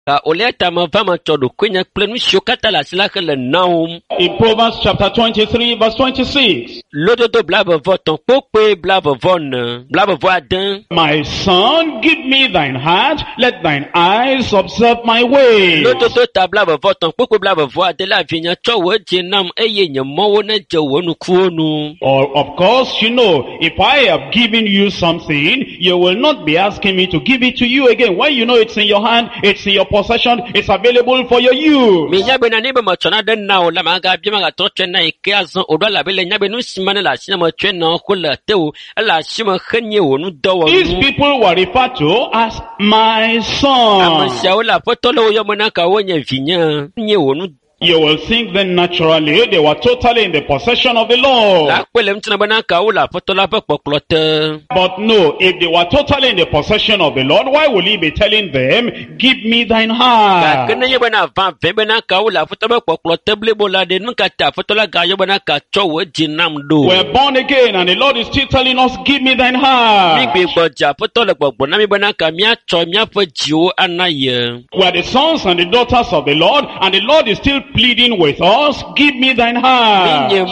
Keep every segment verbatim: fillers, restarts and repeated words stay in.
In Proverbs chapter twenty-three, verse twenty-six. My son, give me thine heart, let thine eyes observe my ways. Or, of course, you know, if I have given you something, you will not be asking me to give it to you again. When you know it's in your hand, it's in your possession, it's available for your use. These people were referred to as my son. You will think then naturally they were totally in the possession of the Lord. But no, if they were totally in the possession of the Lord, why will he be telling them, give me thine heart? We're born again and the Lord is still telling us, give me thine heart. We're the sons and the daughters of the Lord, and the Lord is still pleading with us, give me thine heart. We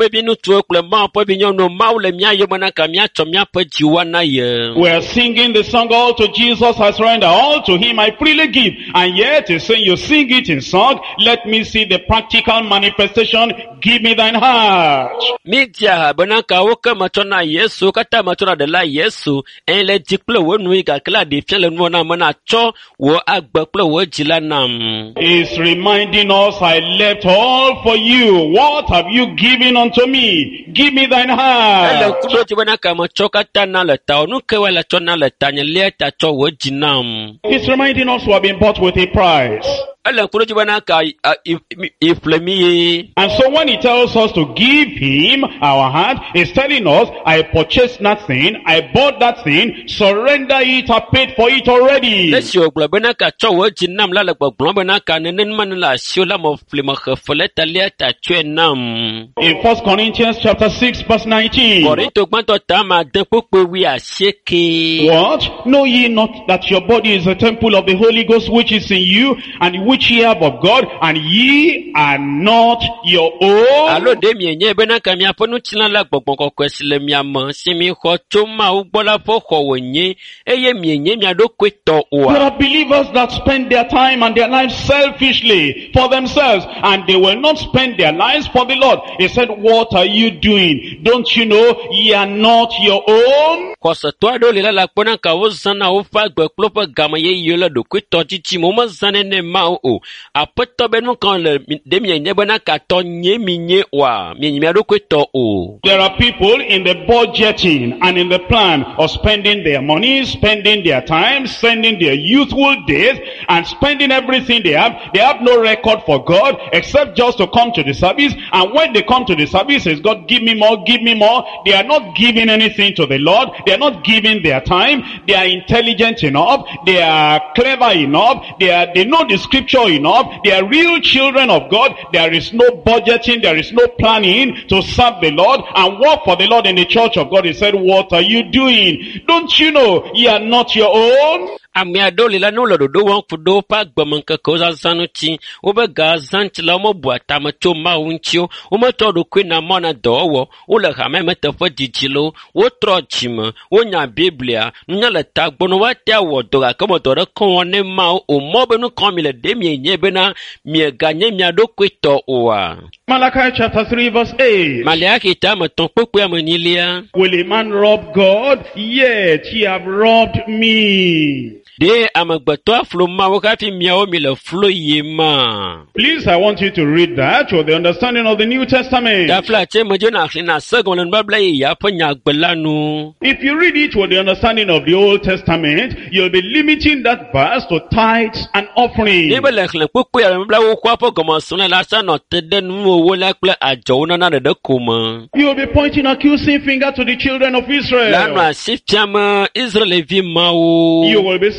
are singing the song, all to Jesus I surrender, all to him I freely give. And yet he's saying, you sing it in song, let me see the practical manifestation, give me thine heart. He's reminding us, I left all for you. What have you given unto me? Give me thine heart. He's reminding us we have been bought with a price. And so when he tells us to give him our heart, he's telling us, I purchased that thing, I bought that thing, surrender it, I paid for it already. In First Corinthians chapter six verse nineteen. What? Know ye not that your body is a temple of the Holy Ghost which is in you, and which ye have of God, and ye are not your own? There are believers that spend their time and their lives selfishly for themselves, and they will not spend their lives for the Lord. He said, what are you doing? Don't you know ye are not your own? There are people in the budgeting and in the plan of spending their money, spending their time, spending their youthful days, and spending everything they have. They have no record for God except just to come to the service. And when they come to the service, says, God, give me more, give me more. They are not giving anything to the Lord. They are not giving their time. They are intelligent enough. They are clever enough. They are, they know the scripture enough. They are real children of God. There is no budgeting. There is no planning to serve the Lord and work for the Lord in the church of God. He said, what are you doing? Don't you know you are not your own? Ami adoli la no lo do won fudo pa gbomanka ko za zanuti wo be ga zanti la mo bu atama to ma unchio wo mo to do kwina mo na dowo wo le ha me meta fo dijilo wo tro chima wo nya biblia nya le tagbono wa tia wo do ga ko mo do re kon ne ma o mo be no kon mi le de mi enye be na mi ga nya mi ado kwito oa. Malachi chapter three verse eight. Malachi ta ma ton popo amanilia. Will a man rob God? Yet ye have robbed me. De amagbato flo ma wakafi miao mi le flo yema. Please, I want you to read that with the understanding of the New Testament. Da fla che mo jona na second and Bible ya panya gbelanu. If you read it with the understanding of the Old Testament, you'll be limiting that verse to tithes and offerings. De bele khle popo ya mbla wo kwa po gomo sunle la sa no teden wo wo la kle ajo na na de kuma. You'll be pointing accusing finger to the children of Israel. La no asiftiama Israel vi mawo. You will be saying,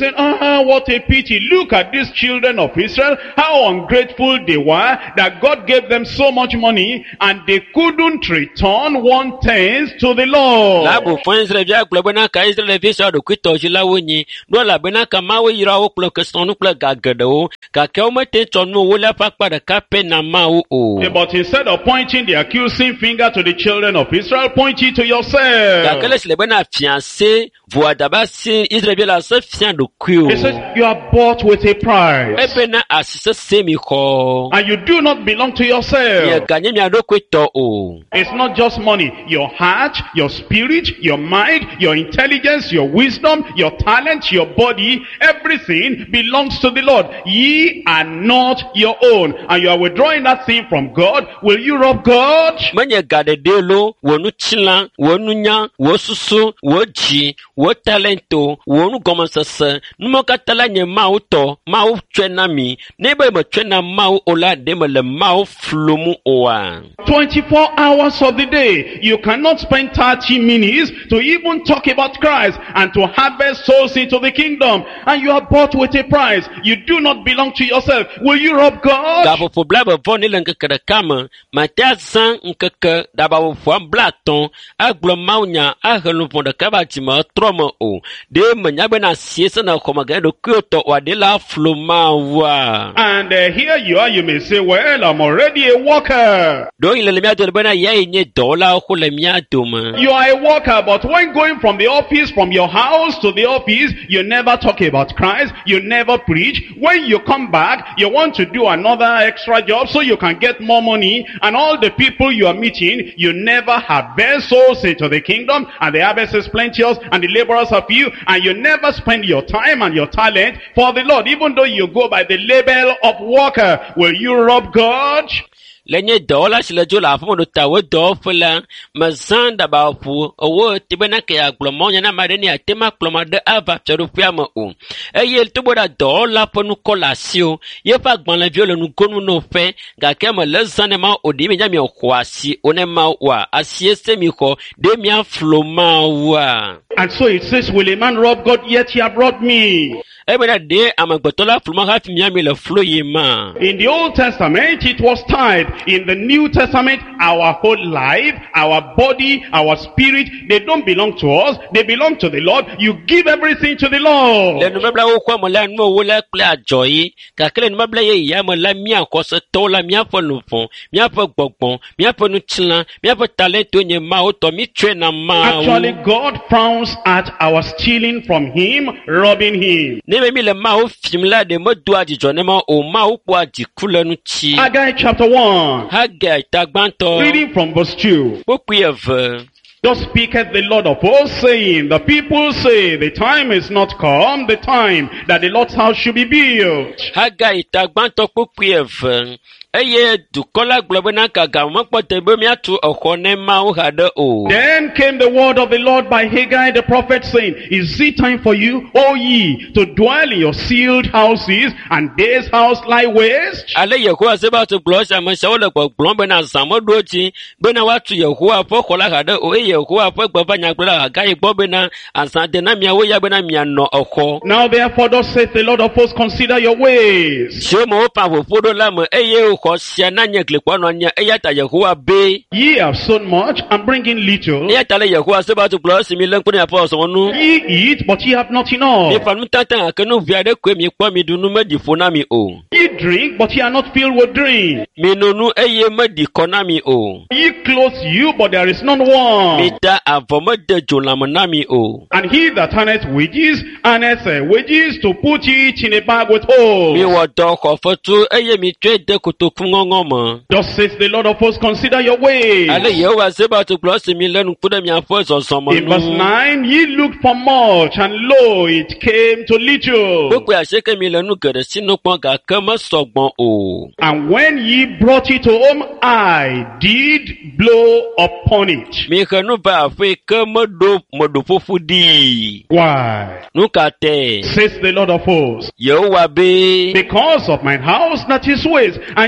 saying, ah, what a pity. Look at these children of Israel, how ungrateful they were, that God gave them so much money, and they couldn't return one-tenth to the Lord. Labu fún Israel bí agblɔ bena ka Israel fi sɔ ɖokui tɔdzi la wo nyi. Ɖo elabena ka Mawu yra wo kple kesɔnu kple gageɖewo, gake wo mete tsɔ nu wo le eƒe akpa ɖeka pɛ na Mawu o. But instead of pointing the accusing finger to the children of Israel, point it to yourself. Gake le si le bena fiase vo adaba si Israel bi la se fia ɖokui o. He says, you are bought with a price. Ebena asese mi xɔ. And you do not belong to yourself. Ye ganye mia ɖokui tɔ o. It's not just money. Your heart, your spirit, your mind, your intelligence, your wisdom, your talent, your body, everything belongs to the Lord. Ye are not your own. And you are withdrawing that thing from God. Will you rob God? Menye gaɖeɖe lo, wo nutsila, wo nunya, wo susu, wo dzi, wo talento, wo nugɔmesese, numawo katã la nye Mawu tɔ, Mawu tsɔe na mi. Ne be metsɔe na Mawu o la, ɖe mele Mawu flum oa. twenty-four hours of the day. You cannot spend thirty minutes to even talk about Christ and to harvest souls into the kingdom. And you are bought with a price. You do not belong to yourself. Will you rob God? Gaƒoƒo bla bevɔ ne le ŋkeke ɖeka me, mate azã ŋkeke ɖabaƒoƒoa bla atɔ̃, agblɔ mawunya, ahe luʋɔ ɖeka va dzime trɔ me o. Ɖe menya bena sie sena xɔme gake ɖokuiwo tɔ wòaɖe la aflo Mawua. And uh, here you are, you may say, well, I'm already a worker. Ɖo yi le le mía dome bena yae nye dɔwɔlawo xo le mía dome. You are a worker, but when going from the office, from your house to the office, you never talk about Christ, you never preach. When you come back, you want to do another extra job so you can get more money, and all the people you are meeting, you never harvest souls into the kingdom, and the harvest is plenteous, and the laborers are few, and you never spend your time and your talent for the Lord, even though you go by the label of worker. Will you rob God? Le nye dɔwɔla si le dzo le aƒeme ɖo ta wo dɔwɔƒe la, me zã ɖabaƒo ewo te bena ke agblɔ mɔ nya na ame aɖe ne ate ma kplɔm aɖe ava fiaɖoƒea me o. Eye togbɔ ɖa dɔwɔla ƒe nukɔ le asiwo, yeƒe agbalẽviwo le nugonu n'oƒe, gake me le zã ne ma o ɖe mi nya mi xɔ asi, o ne ma wa asi ese mi xɔ, ɖe mia flo ma wa. And so it says, will a man rob God? Yet he have robbed me. Ebena ɖe amegbetɔ la flo ma hafi mia mi le flo ye ma. In the Old Testament, it was tithe. In the New Testament, our whole life, our body, our spirit, they don't belong to us. They belong to the Lord. You give everything to the Lord. Le numebla wo kwa mo la nu wo la kple adzɔyi, gake le numebla ye ya me la mia kɔsetɔwo la miaƒe luʋɔ, miaƒe gbɔgbɔ, miaƒe nutsila, miaƒe talento nye Mawu tɔ, mi tsɔe na Mawu. Actually, God frowns at our stealing from Him, robbing Him. Ne be mi le Mawu fim la de me do adzidzɔ ne ma o Mawu kpɔ adziku le nutsi. Haggai chapter one. Haggai tagbãtɔ. Reading from verse two. Kpokpui eve. Thus speaketh the Lord of hosts, saying, the people say, the time is not come, the time that the Lord's house should be built. Haggai tagbãtɔ kpokpui eve. Eye dukɔ la gblɔ bena gaga mekpɔ te be miatu exɔ ne Mawu haɖe o. Then came the word of the Lord by Haggai the prophet, saying, is it time for you, O ye, to dwell in your sealed houses, and this house lie waste? Ale Yehowa se ba tu gblɔ si ame siawo le gbɔgblɔm bena zã meɖo dzi bena woatu Yehowa ƒe xɔ la haɖe o, eye Yehowa ƒe gbeƒã nyagblɔla Hagai gbɔ bena azã de na miawo ya bena mianɔ exɔ. Now therefore thus saith the Lord of hosts, consider your ways. Siwo me woƒã ƒoƒo ɖo la me, eye xɔ sia na nye glikpɔ nɔ nye, eya ta Yehowa be. Ye have sown much and bring in little. Eya ta le Yehowa se ba tu gblɔ si mi le ŋku ne miaƒe ɔsɔnu. Ye eat, but ye have not enough. Miƒã nutata gake nu vi aɖe koe mi kpɔ mi ɖu nu meɖi ƒo na mi o. Ye drink, but ye are not filled with drink. Mi no nu eye meɖi kɔ na mi o. Ye clothe you, but there is none warm. Mi ta avɔ mede dzo lãme na mi o. And he that earneth wages, earneth uh, wages to put it in a bag with holes. Mi wɔ dɔ xɔ fetu eye mi tsɔe de kotoku ŋɔŋɔ me. Thus says the Lord of hosts, consider your ways. Ale Yehowa se ba tu gblɔ si mi le nuku ɖe miaƒe zɔzɔme In verse nu. nine, ye looked for much, and lo, it came to little. Kpokpui asieke mi le nu geɖe si no kpɔ gake mesɔgbɔ o. And when ye brought it home, I did blow upon it. Mi xe nu va aƒe ke meɖo meɖoƒoƒo ɖi. Why? Nu ka te? Says the Lord of hosts. Yehowa be. Because of mine house that is waste, and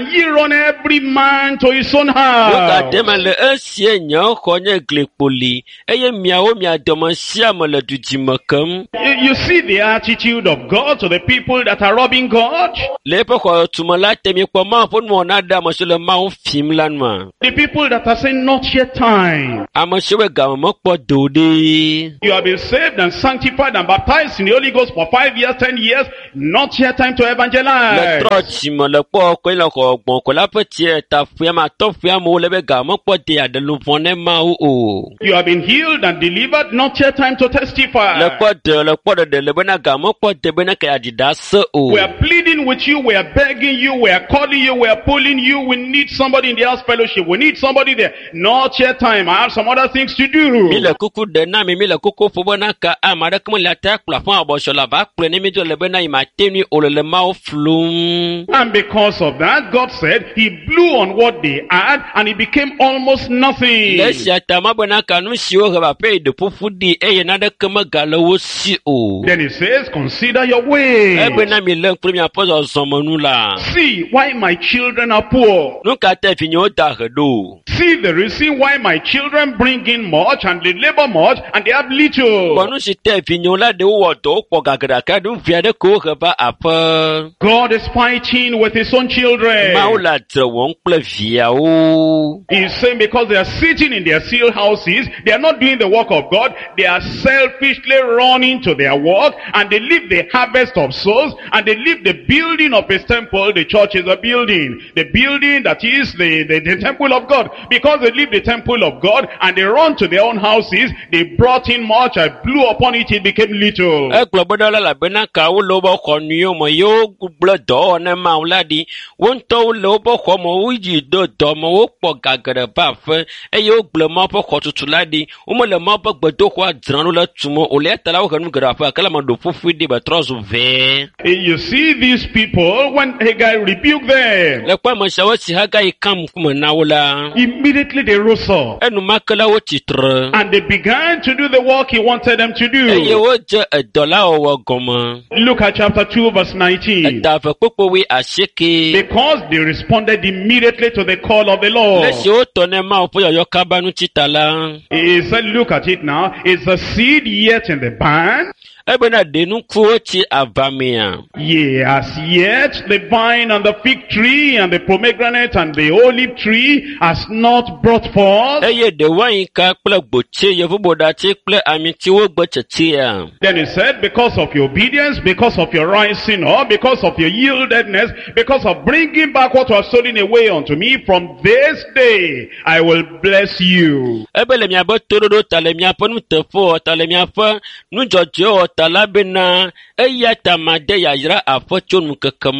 and ye run every man to his own Woka house. dema le esie nyo konye glikpoli. Eye miawo mia domansiam le dujimakam. You, you see the attitude of God to the people that are robbing God? Lepo kwa tumala temi kwa maafon mwanada masole maun film lanma. The people that are saying not yet time. Amashewe gama mokpo dode. You have been saved and sanctified and baptized in the Holy Ghost for five years, ten years. Not yet time to Le evangelize. trochimo le po kwe la ko gbon ko la petie ta fuya ma to fuya mo lebe ga mo po de ade lu fone ma o o. You have been healed and delivered. Not yet time to Le testify. po de le po de le bena ga mo po de bena ka adida se o. We are pleading with you. We are begging you. We are calling you. We are pulling you. We need somebody in the house fellowship. We need somebody there. Not yet time. I have some other things to do. Mi le kuku de na mi mi le kuku fo bona ka amada kmo la ta kla fo abo so la ba pre ni mi do le bena ima tenu o le ma o flum. And because of that, God said he blew on what they had and it became almost nothing. Le shata ma bona ka nu si o ba pe de pufu di e ye na de kma ga lo wo si o. Then he says, consider your way. E bena mi le premier apostle somonu la. See why my children are poor. Nu ka te finyo da do. See the reason why my children bring in much and they labor much and they have little. Bonu si te finyo la de wo do po gagara ka du fia de ko ba apa. God is fighting with his own children. Ma o la tre won ple fia o. He's saying because they are sitting in their seal houses, they are not doing the work of God. They are selfishly running to their work and they leave the harvest of souls and they leave the building of his temple. The church is a building. The building that is the, the, the temple of God. Because they leave the temple of God and they run to their own houses, they brought in much. I blew upon it, it became little. E glo bodo la la bena ka o lo bo ko ni o mo yo gble do na ma o la di. Won to lo bo ko mo o ji do do mo o po gagara ba fe. E yo gble mo po ko tutu la di. O mo le mo po gbedo ko adran lo la tumo o le ta la o kanu gara fa kala ma do fufu di ba trozo ve. You see these people, when Haggai rebuked them, Le kwa mo shawo si haga i kam kuma na o la. immediately they rose up E nu makala o titre. and they began to do the work he wanted them to E ye do. o je e dola o wo goma. Look at chapter two verse E nineteen. da fe popo wi asheke. Because they responded immediately to the call of the Lord. Le si o to ne ma o po yo kabanu chitala. He said, look at it now. Is the seed yet in the barn? Ebe na denu kuo chi avamia. Yea, as yet the vine and the fig tree and the pomegranate and the olive tree has not brought forth. Eye de wine ka kple gboche ye fuboda chi kple ami chi wo gbocheche ya. Then he said, because of your obedience, because of your rising up, because of your yieldedness, because of bringing back what was stolen away unto me, from this day I will bless you. Ebe le mia bo torodo tale mia ponu tefo tale mia fa nu jojo tala bena eya tamade ya yira afo chonu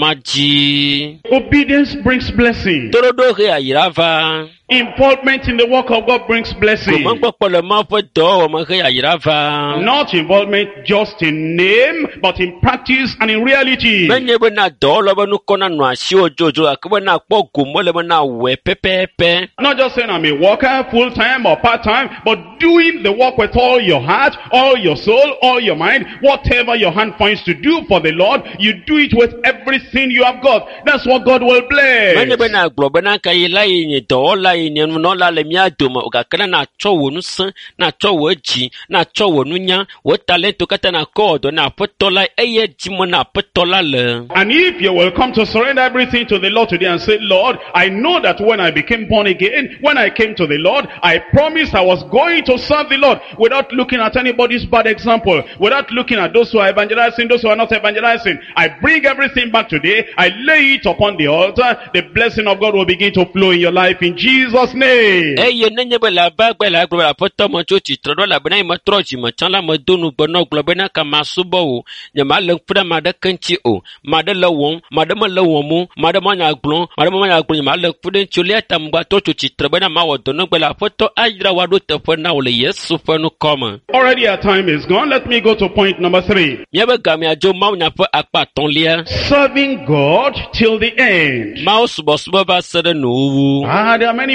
kakamaji. Obedience brings blessing. Torodo re ya yira va. Involvement in the work of God brings blessing. Mo ngbo pole ma fo do mo re ya yira va. Not involvement just in name, but in practice and in reality. Menye be na do lo be nu kona no asi ojojo akbe na po gumo le be na we pepepe. Not just saying I'm a worker, full-time or part-time, but doing the work with all your heart, all your soul, all your mind. Whatever your hand finds to do for the Lord, you do it with everything you have got. That's what God will bless. Menye be na glo be na ka ila yin do la yin no la le mia do ma ka kana na cho wonu san na cho wo ji na cho wonu nya wo talent kata na ko do na potola eye ji mo na potola le. And if you will come to surrender everything to the Lord today and say, Lord, I know that when I became born again, when I came to the Lord, I promised I was going to serve the Lord without looking at anybody's bad example, without looking at those who are evangelizing, those who are not evangelizing. I bring everything back today. I lay it upon the altar. The blessing of God will begin to flow in your life in Jesus' name. Eye nenye be la ba gbe la glo la poto mo cho ti tro la be na mo tro ji mo chan la mo donu gbo no glo be na ka masubo o nya ma le fura ma da kanchi o ma da la won ma da ma la won mu ma da ma nya gblon ma da ma nya gblon ma le fuden chole atam gba to cho ti tro be na ma wo donu gbe la poto ajira wa do te fo na o le yesu fo no come. Already our time is gone. Let me go to point number three. Nye be ga mi ajo ma nya fo apa ton lia. Serving God till the end. Ma o subo subo ba se de no wu. Ah, there are many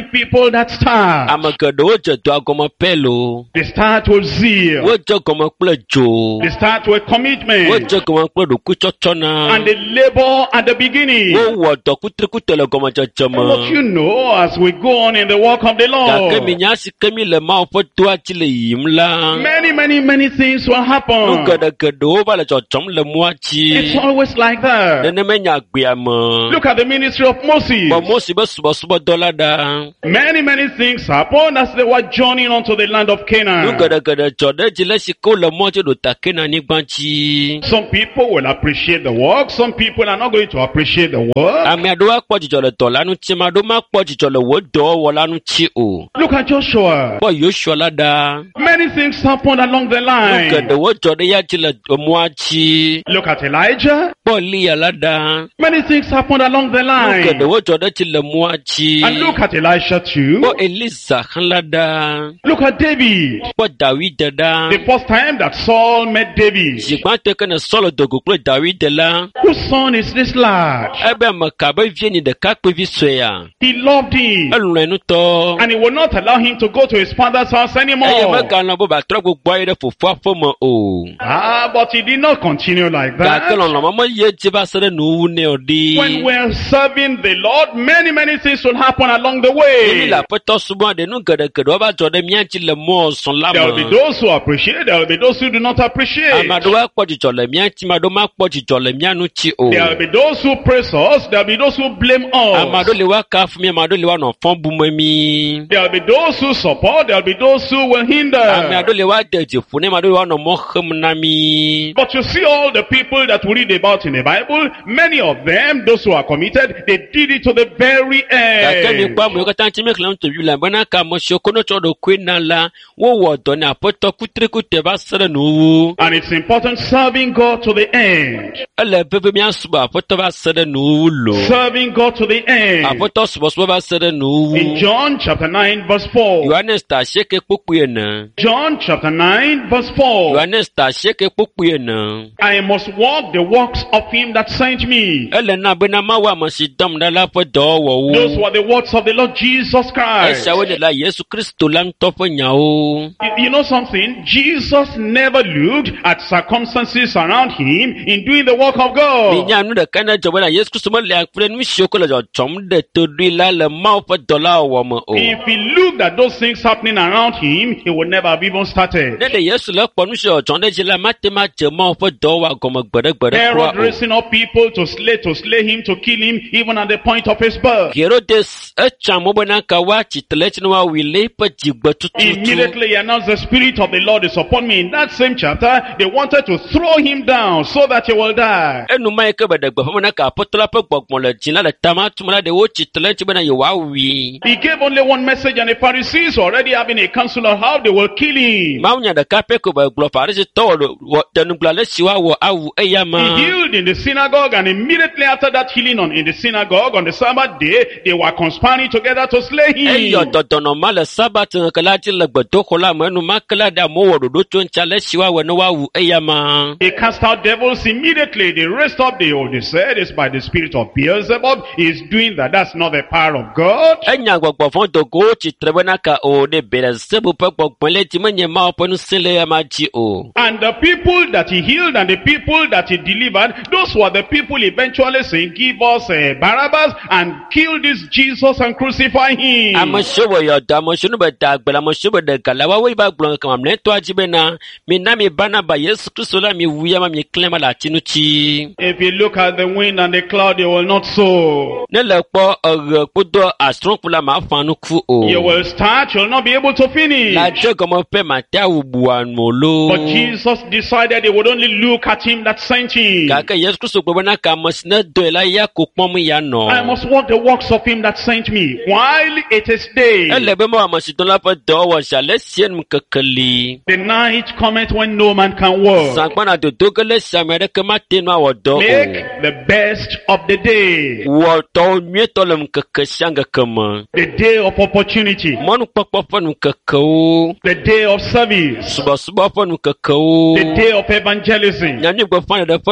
people that start, ame geɖewo dze dɔa gɔme pɛ lo. they start with zeal, Wodze gɔme kple dzo. they start with commitment, Wodze gɔme kple ɖokuitsɔtsɔ na. and they labor at the beginning. Wowɔ dɔ kutrikute le gɔmedzedze But me. you know, as we go on in the work of the Gake Lord, minya si ke mi le Mawu ƒe toa dzi le yiyim la. many, many, many things will Nu happen. geɖe geɖewo va le dzɔdzɔm le mɔa It's dzi. always like that. Nenema nye agbea me. Look at the ministry of Moses. Bɔ Mose be subɔsubɔdɔ la ɖa. Many, many things happened as they were journeying onto the land of Nu Canaan. geɖe geɖe dzɔ ɖe dzi le si ke wole mɔ dzi ɖo ta Kenaanyigba dzi. Some people will appreciate the work. Some people are not going to appreciate the work. Ame aɖewo akpɔ dzidzɔ le dɔ la ŋuti, ame aɖewo makpɔ dzidzɔ le wò dɔwɔwɔ la ŋuti o. Look at Joshua. Kpɔ Yosua la ɖa. Many things happened along the Nu line. geɖewo dzɔ ɖe ya dzi le mɔa dzi. Look at Elijah. Kpɔ Eliya la ɖa. Many things happened along the Nu line. geɖewo dzɔ ɖe dzi le mɔa dzi. And look at Elisha too. Kpɔ Eliza hã la ɖa. Look at David. Kpɔ David ɖa. The first time that Saul met David. Zigbãtɔ ke ne Sɔl dogo kple David la. Whose son is this lad? Ebe ame ka be vie ni ɖekakpuivi suea. He loved him. Elɔ̃e nutɔ. And he would not allow him to go to his father's house Eye anymore. megalɔ̃ be batrɔ gbogbo ayi ɖe fofoa ƒe me o. Ah, but he did not continue like Gake that. lɔlɔ̃ me ye dzi va se ɖe nuwu nɛ o When ɖi. we're serving the Lord, many, many things will happen along the Emi way. le aƒetɔ subɔm ɖe nu geɖe geɖewo va dzɔ ɖe mía dzi le mɔ zɔn la There will be me. those who appreciate, there will be those who do not appreciate. Ame aɖewo akpɔ dzidzɔ le mía ŋuti, ame aɖewo makpɔ dzidzɔ le mía ŋuti o. There will be those who praise us, there will be those who blame Ame us. aɖewo le woakafu mi, ame aɖewo le woanɔ fɔm bume mi. There will be those who support, there will be those who will Ame hinder. aɖewo le woade dzi ƒo ne, ame aɖewo le woanɔ mɔ xem na mi. But you see all the people that we read about in the Bible, many of them, those who are committed, they did it to the very Gake mi end. kpɔ ame yiwo katã ŋuti mi xlẽm to Biblia me bena ke ame siwo ke ne tsɔ ɖokui na la, wowɔ dɔ ne aƒetɔ kutrikute va se ɖe nuwuwu. And it's important serving God to the end. Ele pebe míasubɔ aƒetɔ va se ɖe nuwuwu lo. Serving God to the end. Aƒetɔ subɔsubɔ va se ɖe In nuwuwu. John chapter nine verse four. Yohanes ta asieke kpukpui ene. John chapter nine verse four. Yohanes ta asieke kpukpui ene. I must walk the works of him that sent me. Ele na bena mawu ame si dɔm ɖa la ƒe dɔwɔwɔwo. Those were the words of the Lord Jesus Christ. Esiawo le la Yesu Kristo la ŋutɔ ƒe nyawo. You you know something? Jesus never looked at circumstances around him in doing the work of God. Minya nu ɖeka ne dzɔ bena Yesu Kristo mele akple nu siwo ke le dzɔdzɔm ɖe to ɖoe la le Mawu ƒe dɔ la wɔwɔ me o. If he looked at those things happening around him, he would never have even started. Ne ɖe Yesu le kpɔ nu si dzɔdzɔm ɖe dzi la, mate ma dze Mawu ƒe dɔ wɔ gɔme gbeɖe gbeɖe Herod kura o. raising up people to slay, to slay him, to kill him, even at the point of his birth. Herodes etsa mo bena ka woatsitre le etsi ne woawui le eƒe dzigbe tututu. Immediately he announced, the Spirit of the Lord is upon me. In that same chapter, they wanted to throw him down so that he will die. Enuma yi ke be ɖe gbeƒã me na ka aƒetɔ la ƒe gbɔgbɔ le dzi la le tama tum la ɖe wotsitre le etsi bena yewoawui. He gave only one message, and the Pharisees were already having a council on how they will kill him. Mawu nya ɖeka pɛ ko be gblɔ Farisitɔwo wɔ denugblɔ le si woawɔ awu eya He ma. healed in the synagogue, and immediately after that healing on in the synagogue on the Sabbath day, they were conspiring together to slay Eyɔ him. dɔdɔnɔma le sabat ŋkeke la dzi le gbedoxɔ la me enumake la ɖe amewo wɔ ɖoɖo tso ŋtsia le si woawɔ ne woawu eya ma. They cast out devils immediately. They raised up the old. They said it's by the spirit of Beelzebub. He's doing that. That's not the power of God. Enya gbɔgbɔ vɔ̃ dogowo tsitre bena ka o ne Beelzebu ƒe gbɔgbɔ le dzi menye Mawu ƒe ŋusẽ le eya ma dzi o. And the people that he healed and the people that he delivered, those were the people eventually saying, give us uh, Barabbas and kill this Jesus and crucify him. Ame siwo wɔ yɔdɔ, ame siwo nu be da agbe le, ame siwo be ɖe ga le, woawoe va gblɔ ŋkeke mamlɛtɔa dzi bena mina mi Barnaba Yesu Kristo la mi wu ya ma mi klẽ ma le ati ŋuti. If you look at the wind and the cloud, you will not sow. Ne le kpɔ eʋe kpodo asrɔ̃kpu la ma ƒã nuku o. You will start, you'll not be able to finish. La de gɔme pe mate awu bua mo lo. But Jesus decided he would only look at him that sent him. Gake Yesu Kristo gblɔ bena ka ame si ne dɔe la ya ko kpɔm ya I nɔ. must work the works of him that sent me while it is day. Ele be ma ame si dɔ la ƒe dɔ wɔ sia le sie nu keke li. The night cometh when no man can work. Zãgbana dodo ge le sia ame aɖeke mate nu awɔ dɔ Make o. the best of the day. Wɔ tɔwo nyuietɔ le ŋkeke sia ŋkeke me. The day of opportunity. Mɔnukpɔkpɔ ƒe ŋkekewo. The day of service. Subɔsubɔ ƒe ŋkekewo. The day of evangelism. Nyanyugbeƒã ɖeɖe ƒe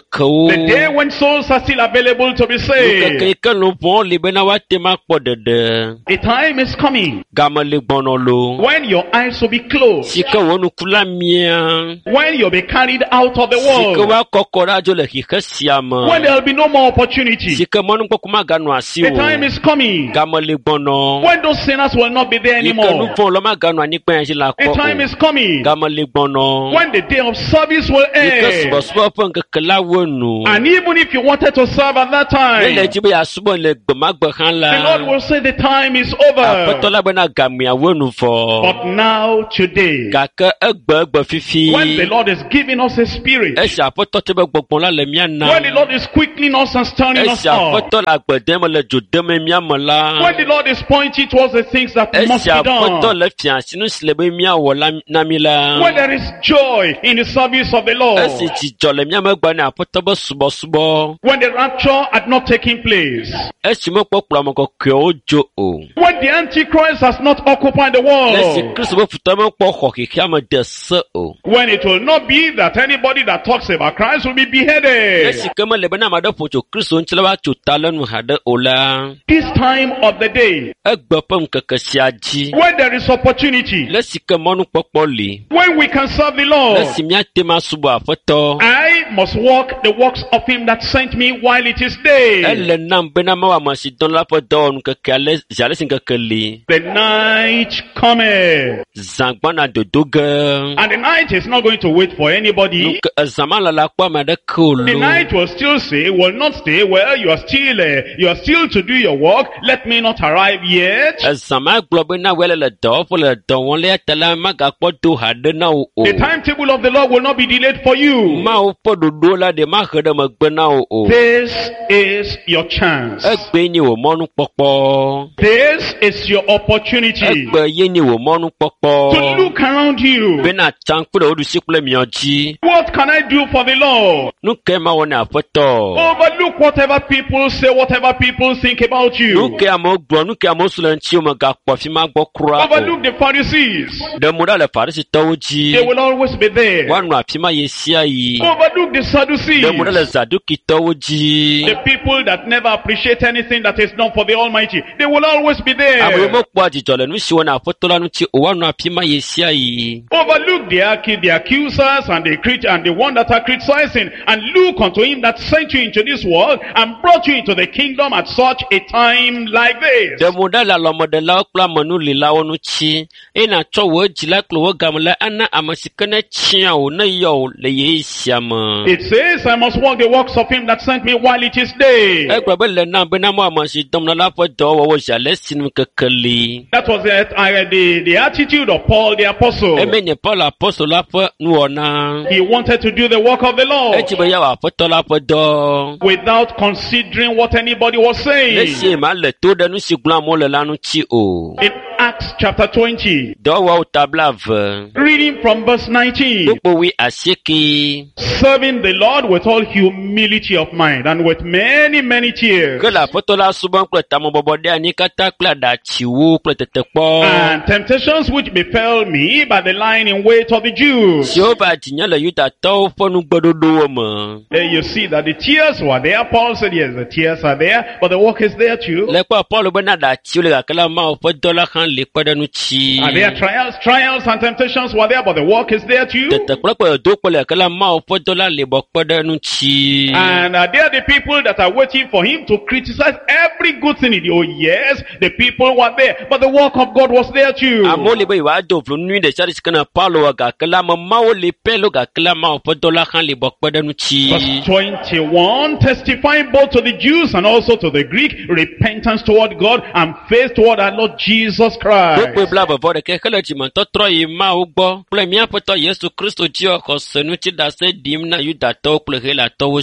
kekewo. The day when souls are still available to be saved. Keke ke lumpɔ li bena wate ma kpɔ ɖeɖe. A time is coming Game le gbɔnɔ lo. when your eyes will be closed, Si ke wɔ nuku la mia. when you'll be carried out of the Si ke world, wa kɔkɔ ɖe adzo le xixe sia me. when there'll be no more opportunity. Si ke mɔnukpɔkpɔ maganɔ asi The time o. is coming Game le gbɔnɔ. when those sinners will not be there Yi ke anymore. nufɔ lɔ maganɔ anyigba ya dzi la A kpɔ time o. is coming Game le gbɔnɔ. when the day of service will Yi ke end. subɔsubɔ ƒe ŋkeke la wo nu. And even if you wanted to serve at that Ne time, le dzi be yeasubɔ le gbemagbe hã the Lord la. will say the time is Aƒetɔ over. la bena gamea wo nu vɔ. But now, today, Gake egbe egbe fifi. when the Lord is giving us a spirit, Esi aƒetɔ te be gbɔgbɔ la le mía na. when the Lord is quickening us and stirring us Esi up, aƒetɔ le agbe dem le dzo dem mía me la. when the Lord is pointing towards the things that must Esi be aƒetɔ done, le fia si nu si le be míawɔ la na mí la. when there is joy in the service of the Lord, Esi dzidzɔ le mía megbe ne aƒetɔ be subɔsubɔ. when the rapture had not taken place, Esi mekpɔ kplɔme kɔkɔewo dzo o. when the Antichrist has not occupied the Esi world, Kristo be futɔ mekpɔ xɔ xexea me de se o. when it will not be that anybody that talks about Christ will be beheaded. Esi ke mele be ne ame aɖe ƒo tso Kristo ŋuti la va tso ta le nu haɖe o la. This time of the day, Egbe ƒe ŋkeke sia dzi. when there is opportunity, Le si ke mɔnukpɔkpɔ li. when we can serve the Le Lord, si míate ma subɔ aƒetɔ. I must walk the works of him that sent me while it is day. Ele nam bena mawɔ ame si dɔn la ƒe dɔwɔnu keke ale zi ale si ŋkeke li. The night cometh, Zã gbɔna dodo ge. and the night is not going to wait for anybody. Nuke ezã ma le la kpɔ ame aɖeke o The lo. night will still say, will not stay, well, you are still, uh, you are still to do your work, let me not arrive yet. Ezã ma gblɔ bena wòle le dɔwɔƒe le dɔ wɔm le eta la magakpɔ do haɖe na wo o. The timetable of the Lord will not be delayed for you. Mawo ƒe ɖoɖo la ɖe mahe ɖe megbe na wo o. This is your chance. Egbe nye wò mɔnukpɔkpɔ. This is your opportunity Egbe ye nye wò to mɔnukpɔkpɔ. look around you. Bena tsã kple wo ɖusi kple miɔ dzi. What can I do for the Lord? Nu ke ma wɔ ne aƒetɔ. Overlook whatever people say, whatever people think about Nu you. ke amewo gblɔ, nu ke amewo su le ŋuti wo megakpɔ fi ma gbɔ kura o. Overlook the Pharisees. Ɖe mo ɖa le Farisitɔwo They dzi. will always be there. Woanɔ afi ma ye sia yi. Overlook the Sadducees. Ɖe mo ɖa le Zadukitɔwo dzi. The people that never appreciate anything that is done for the Almighty. They will always be Ame there. mekpɔa dzidzɔ le nu si wɔna aƒetɔ la ŋuti o, woanɔ afi ma ye sia yi. Overlook the, accu- the accusers and the, crit- and the one that are criticizing, and look unto him that sent you into this world and brought you into the kingdom at such a time like this. Ɖe mo ɖa le alɔmeɖelawo kple amenulilawo ŋuti, eye nàtsɔ wò dzila kple wò game la ana ame si ke ne tia wò ne yɔ wò le ye sia me. It says, I must walk the works of him that sent me while it is day. Egblɔ be le nam bena mo ame si dɔm le la ƒe dɔwɔwɔ zi ale si nu keke li. That was the, uh, the, the attitude of Paul the apostle. Eme nye Paul apostol la ƒe nuwɔna. He wanted to do the work of the Lord Etsi be yawɔ aƒetɔ la ƒe dɔ. without considering what anybody was Le saying. si ma le to ɖe nu si gblɔm amewo le la ŋuti o. In Acts chapter twenty, Dɔwɔwɔ tabla ve. reading from verse nineteen, Gbogbo wi asieke. serving the Lord with all humility of mind and with many, many tears Ke le aƒetɔ la subɔm kple tamebɔbɔ ɖe anyi katã kple aɖatsiwo kple tetekpɔ. and temptations which befell me by the lying in wait of the Jews. Siwo va dzinye le Yudatɔwo ƒe nugbeɖoɖowo me. There you see that the tears were there. Paul said, yes, the tears are there, but the work is there too. Le kpɔ Paulo bena aɖatsiwo le gake la Mawu ƒe dɔ la hã le kpe ɖe ŋuti. Are there trials? Trials and temptations were there, but the work is there too. Tetekplɔ kple dodokpɔ le gake la Mawu ƒe dɔ la le bɔ kpe ɖe ŋuti. And are there the people that are waiting for him to criticize every good thing? Oh yes, the people were there, but the work of God was there too. Amewo le be yewoado vlo nyui ɖe sia ɖe si ke ne Paulo wɔ gake la me Mawu le pɛ lo gake la Mawu ƒe dɔ la hã le bɔ kpe ɖe ŋuti. Verse twenty-one, testifying both to the Jews and also to the Greek, repentance toward God and faith toward our Lord Jesus Christ. Gbogbo bla vevɔ ɖeke hele dzimetɔtrɔ yi Mawu gbɔ kple míaƒetɔ Yesu Kristo dzi xɔse ŋuti ɖase ɖim na Yudatɔwo kple Helatɔwo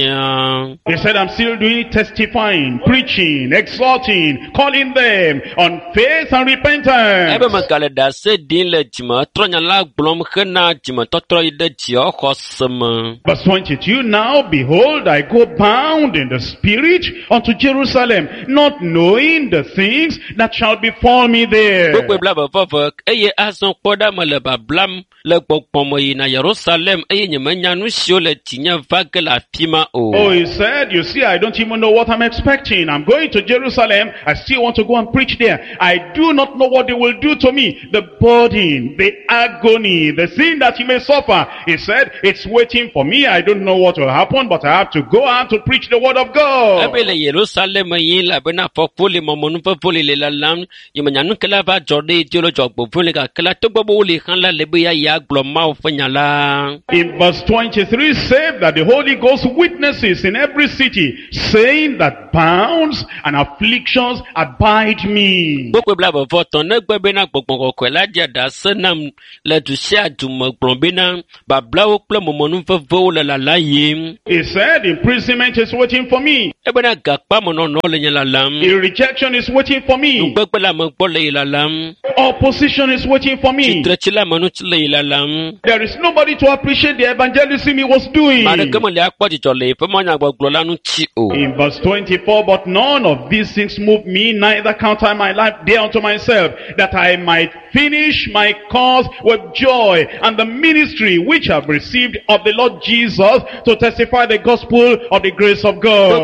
siaa. He said, I'm still doing testifying, preaching, exhorting, calling them on faith and repentance. Ebe megale ɖase ɖim le dzimetɔtrɔnya la gblɔm hena dzimetɔtrɔ yi ɖe dziexɔse me. Verse twenty-two, now behold, I go bound in the spirit unto Jerusalem, not knowing the things that shall befall me there. there. Gbogbo bla ba fa eye azon poda ma le ba blam le gbogbomo yi na Jerusalem eye nyemanya nu sio le tinya vague la pima o. Oh, he said, you see, I don't even know what I'm expecting. I'm going to Jerusalem. I still want to go and preach there. I do not know what they will do to me. The burden, the agony, the sin that you may suffer. He said, it's waiting for me. I don't know what will happen, but I have to go out to preach the word of God. Abele Jerusalem yi la bena fopole momonu fopole le la lam yemanya nu kala ba jode jolo jogbo fole ka kala to gbogbo le kan la lebe ya ya gloma o fanyala. In verse twenty-three said that the Holy Ghost witnesses in every city, saying that bounds and afflictions abide me. Gbogbo bla ba voton na gbebe na gbogbo ko la dia da senam le du sia du mo gbombe na ba bla o ple momonu fofo le la la yim. He said imprisonment is waiting for me. Ebe na gakpa mo no no le la lam. The rejection is waiting for me. Gbogbo la mo gbo le la lam. Opposition is waiting for me. Chitrechi mo no chile la lam. There is nobody to appreciate the evangelism he was doing. In verse twenty-four, but none of these things move me, neither count I my life dear unto myself, that I might finish my cause with joy, and the ministry which I have received of the Lord Jesus, to testify the gospel of the grace of God.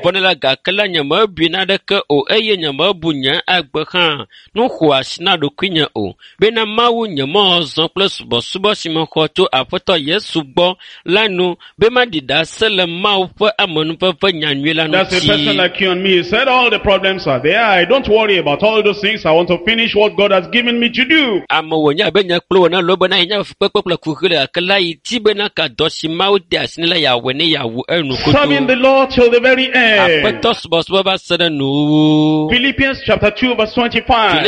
That's a person like you and me. He said all the problems are there. I don't worry about all those things. I want to finish what God has given me to do. Serving the Lord till the very end. Philippians chapter two verse twenty-five.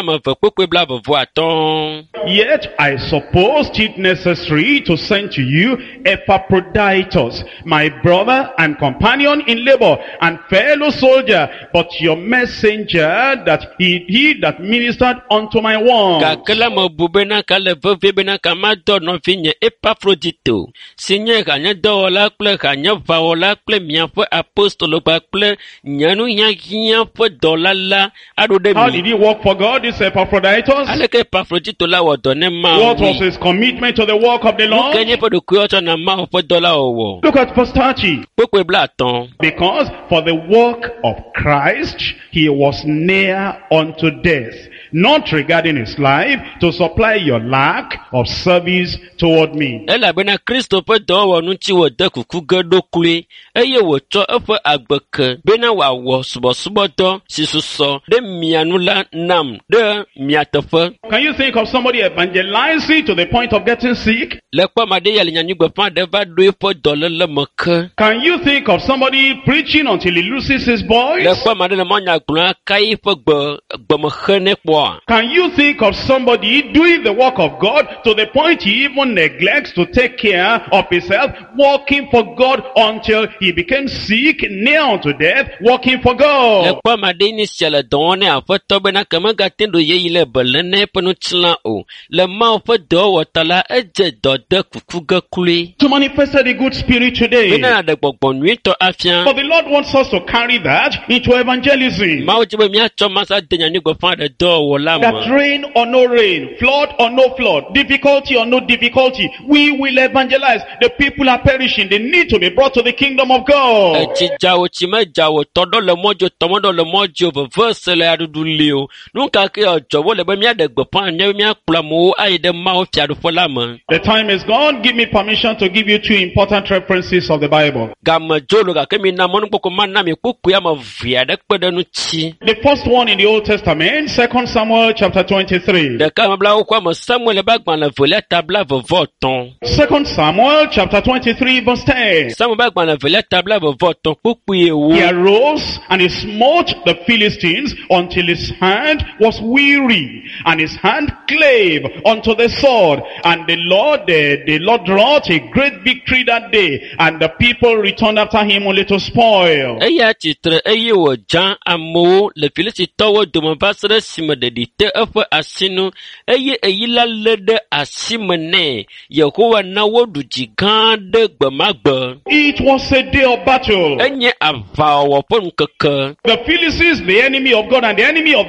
Yet I supposed it necessary to send to you Epaphroditus, my brother and companion in labor and fellow soldier, but your messenger, that he, he that ministered unto my wants. How did he work for God, this Epaphroditus? What was his commitment to the work of the Lord? Look at verse thirty. Because for the work of Christ he was near unto death, not regarding his life, to supply your lack of service toward me. Can you think of somebody evangelizing to the point of getting sick? Can you think of somebody preaching until he loses his voice? Can you think of somebody doing the work of God to the point he even neglects to take care of himself, working for God until he became sick, near unto death, working for God? To manifest the good spirit today. But the Lord wants us to carry that into evangelism. That rain or no rain, flood or no flood, difficulty or no difficulty, we will evangelize. The people are perishing. They need to be brought to the kingdom of God. The time is gone. Give me permission to give you two important references of the Bible. The first one in the Old Testament, Second Samuel chapter twenty-three. Second Samuel chapter twenty-three verse ten. He arose and he smote the Philistines until his hand was weary, and his hand clave unto the sword. And the Lord, the, the Lord wrought a great victory that day, and the people returned after him only to spoil. It was a day of battle. The Philistines, the enemy of God and the enemy of the people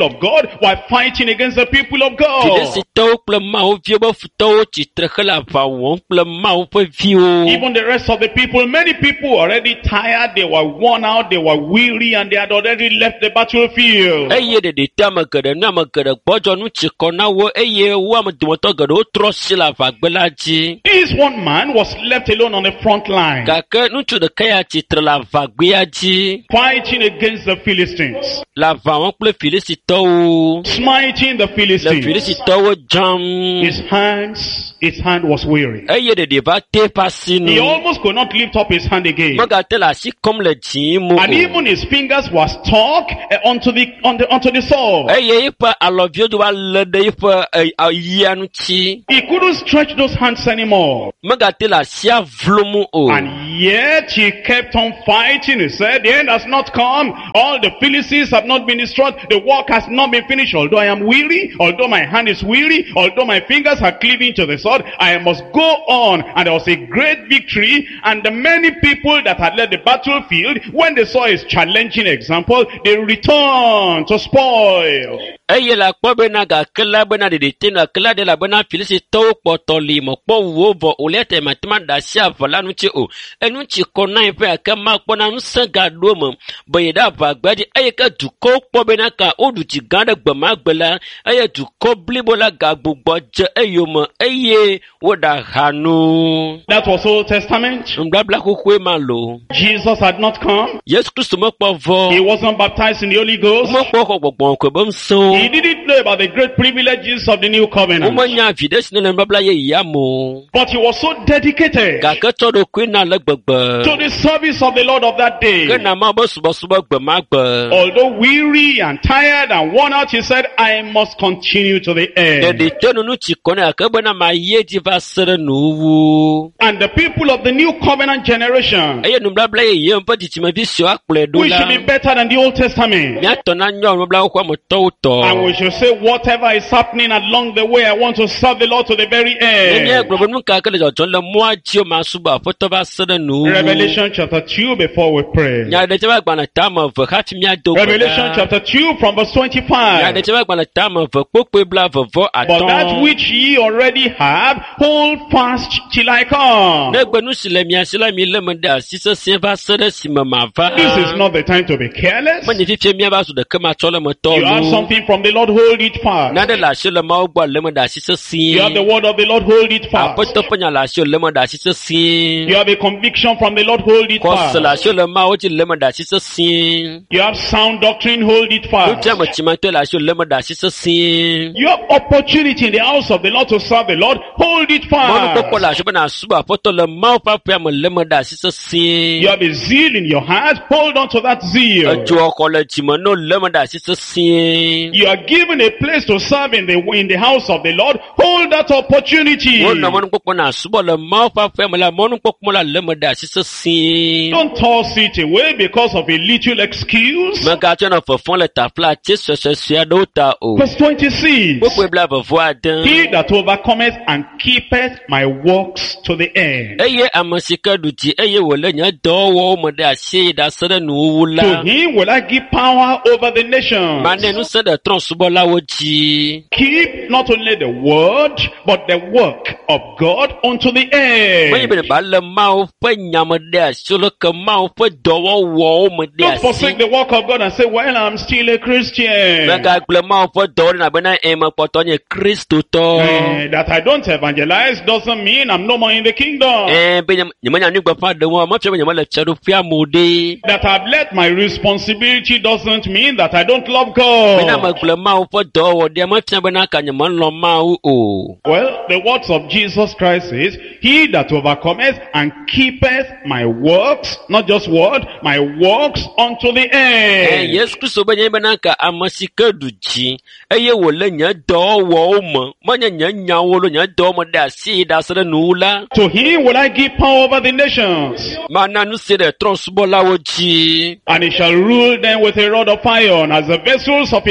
of God were fighting against the people of God. Filistitɔwo kple Mawu viwo be futɔwo tsitre hele aʋa wɔm kple Mawu ƒe viwo. Even the rest of the people, many people were already tired, they were worn out, they were weary, and they had already left the battlefield. Eye ɖeɖi te ame geɖe nu ame geɖe gbɔdzɔ nu tsi kɔ na wo eye wo ame dometɔ geɖewo trɔ si le aʋagbe la dzi. This one man was left alone on the front line, Gake ŋutsu ɖeka ya tsitre le aʋagbea dzi fighting against the Philistines, le aʋa wɔm kple Filistitɔwo. smiting the Le Philistines. Filistitɔwo dzam. His hands, his hand was weary. Eye ɖeɖi va te eƒe asi He nu. almost could not lift up his hand again. Megate le asi kɔm le dzi mo. And even his fingers were stuck uh, onto the on the onto the saw. Eye eƒe alɔviwo do va lé ɖe eƒe eh, ayia ŋuti. He couldn't stretch those hands anymore. Megate le asia vlom o. And yet he kept on fighting. He said, the end has not come. All the Philistines have not been destroyed. The work has not been finished. Although I am weary, although my hand is weary, although my fingers are cleaving to the sword, I must go on. And there was a great victory. And the many people that had led the battlefield, when they saw his challenging example, they returned to spoil. Eye le akpɔ bena gake la bena ɖeɖi te na ke la ɖe la bena Filistitɔwo kpɔtɔ li mekpɔ wo vɔ o le te mate ma da asi aʋa la ŋuti o. Enu tsi kɔ na ƒe ake ma kpɔ na ŋusẽ gaɖo me be yi ɖe aʋagbea dzi eye ke dukɔwo kpɔ bena ka woɖu tsi gã ɖe gbe ma gbe la eye dukɔ blibo la gagbugbɔ dze eyome eye woɖe aha nu. That was Old Testament. Nubabla xoxoe ma lo. Jesus had not come. Yesu Kristo mekpɔ He vɔ. wasn't baptized in the Holy Ghost. Womekpɔ xɔ gbɔgbɔ kɔ be ŋusẽ He o. didn't know about the great privileges of the new covenant. Womenya vi ɖe si ne le nubabla yeyea mo. But he was so dedicated Gake tsɔ ɖokui na le gbegbe. to the service of the Lord of that day. Ke na ma be subɔsubɔ gbe ma gbe. Although weary and tired and worn out, he said, I must continue to the end. Ɖeɖi te nu tsi kɔ ne gake bena ma ye dzi va se ɖe nuwu. And the people of the new covenant generation, Eye nubabla yeye ƒe dzidzimevi siwo akplɔe ɖo we should la. be better than the Old Testament. Míatɔ na nyɔ nubabla xoxoametɔwo And we tɔ. should say, whatever is happening along the way, I want to serve the Lord to the very Ne end. gblɔ be nu ka ke le dzɔdzɔm le mɔa dzi o ma subɔ aƒetɔ va se ɖe nuwu. Revelation chapter two before we pray. Nya ɖe tse va agbalẽ tame eve hafi míado gbe Revelation ɖa. chapter two from verse Nya twenty-five. ɖe tse va agbalẽ tame eve kpokpoe bla vevɔ But that atɔ̃. which ye already have, hold fast till I come. Ne gbe nu si le mia si la mi lé me ɖe asi sesẽ va se ɖe si me mava. This is not the time to be careless. Menye fifie míava zu ɖeke ma tsɔ le me tɔ You have lo. something from the Lord, hold it fast. Naɖe le asi le Mawu gbɔ lé me ɖe asi You have the sesĩe. word of the Lord, hold it fast. Aƒetɔ ƒe nya le asi lé me ɖe asi sesĩe. You have a conviction from the Lord, hold it Xɔse le fast. asi le Mawu dzi lé me ɖe asi sesĩe. You have sound doctrine, hold it fast. Nutia me tsimatɔe le asi lé me ɖe asi sesĩe. You have opportunity in the house of the Lord to serve the Lord, hold it Mɔnukpɔkpɔ le fast. asi bena asubɔ aƒetɔ le Mawu ƒe aƒea me lé me ɖe asi You sesĩe. have a zeal in your heart, hold on to that zeal. Edzoxɔ le dzime ne lé me ɖe asi sesĩe. You are given a place to serve in the in the house of the Lord, hold that opportunity. Wonɔ mɔnukpɔkpɔ na asubɔ le Mawu ƒe aƒea me la mɔnukpɔkpɔ la lé me ɖe asi sesĩe. Don't toss it away because of a little excuse. Megatsɔ nɔ fefɔm le tafla ati suesue aɖewo ta o. Verse twenty-six. Kpokpoe bla vevɔ ade. He that overcometh and keepeth my works to the end. Eye ame si ke ɖu dzi eye wòlé nye dɔwɔwɔwo me ɖe asi eye ɖase ɖe nuwuwu To la. him will I give power over the nations. Mane ŋusẽ ɖe trɔ̃subɔlawo dzi. Keep not only the word, but the work of God unto the Menye end. be ba lé Mawu ƒe nya me ɖe asi o, leke Mawu ƒe dɔwɔwɔwo me ɖe Don't asi. forsake the work of God and say, well, I'm still a Christian. Megagblẽ Mawu ƒe dɔwɔ ɖe nabena ẽ mekpɔtɔ nye kristotɔ. Eh, that I don't evangelize doesn't mean I'm no more in the kingdom. Ẽ be nye- nyemenya nu gbeƒã ɖe o, mefia be nyemele fiaɖoƒea me o ɖe. That I've let my responsibility doesn't mean that I don't love Bena God. megblẽ Mawu ƒe dɔwɔwɔ ɖea mefia bena ka nyemelɔ Mawu o. Well, the words of Jesus Christ is, he that overcometh and keepeth my works, not just word, my works unto the Ẽ end. Yesu Kristo be nye bena ka ame si ke ɖu dzi eye wòlé nye dɔwɔwɔwo me, menye nye nyawo lo nye dɔwɔ me ɖe asi eye ɖase ɖe nuwu la. To him will I give power over the nations, Mana nu se ɖe trɔ̃subɔlawo dzi. and he shall rule them with a rod of iron, as the vessels of a potter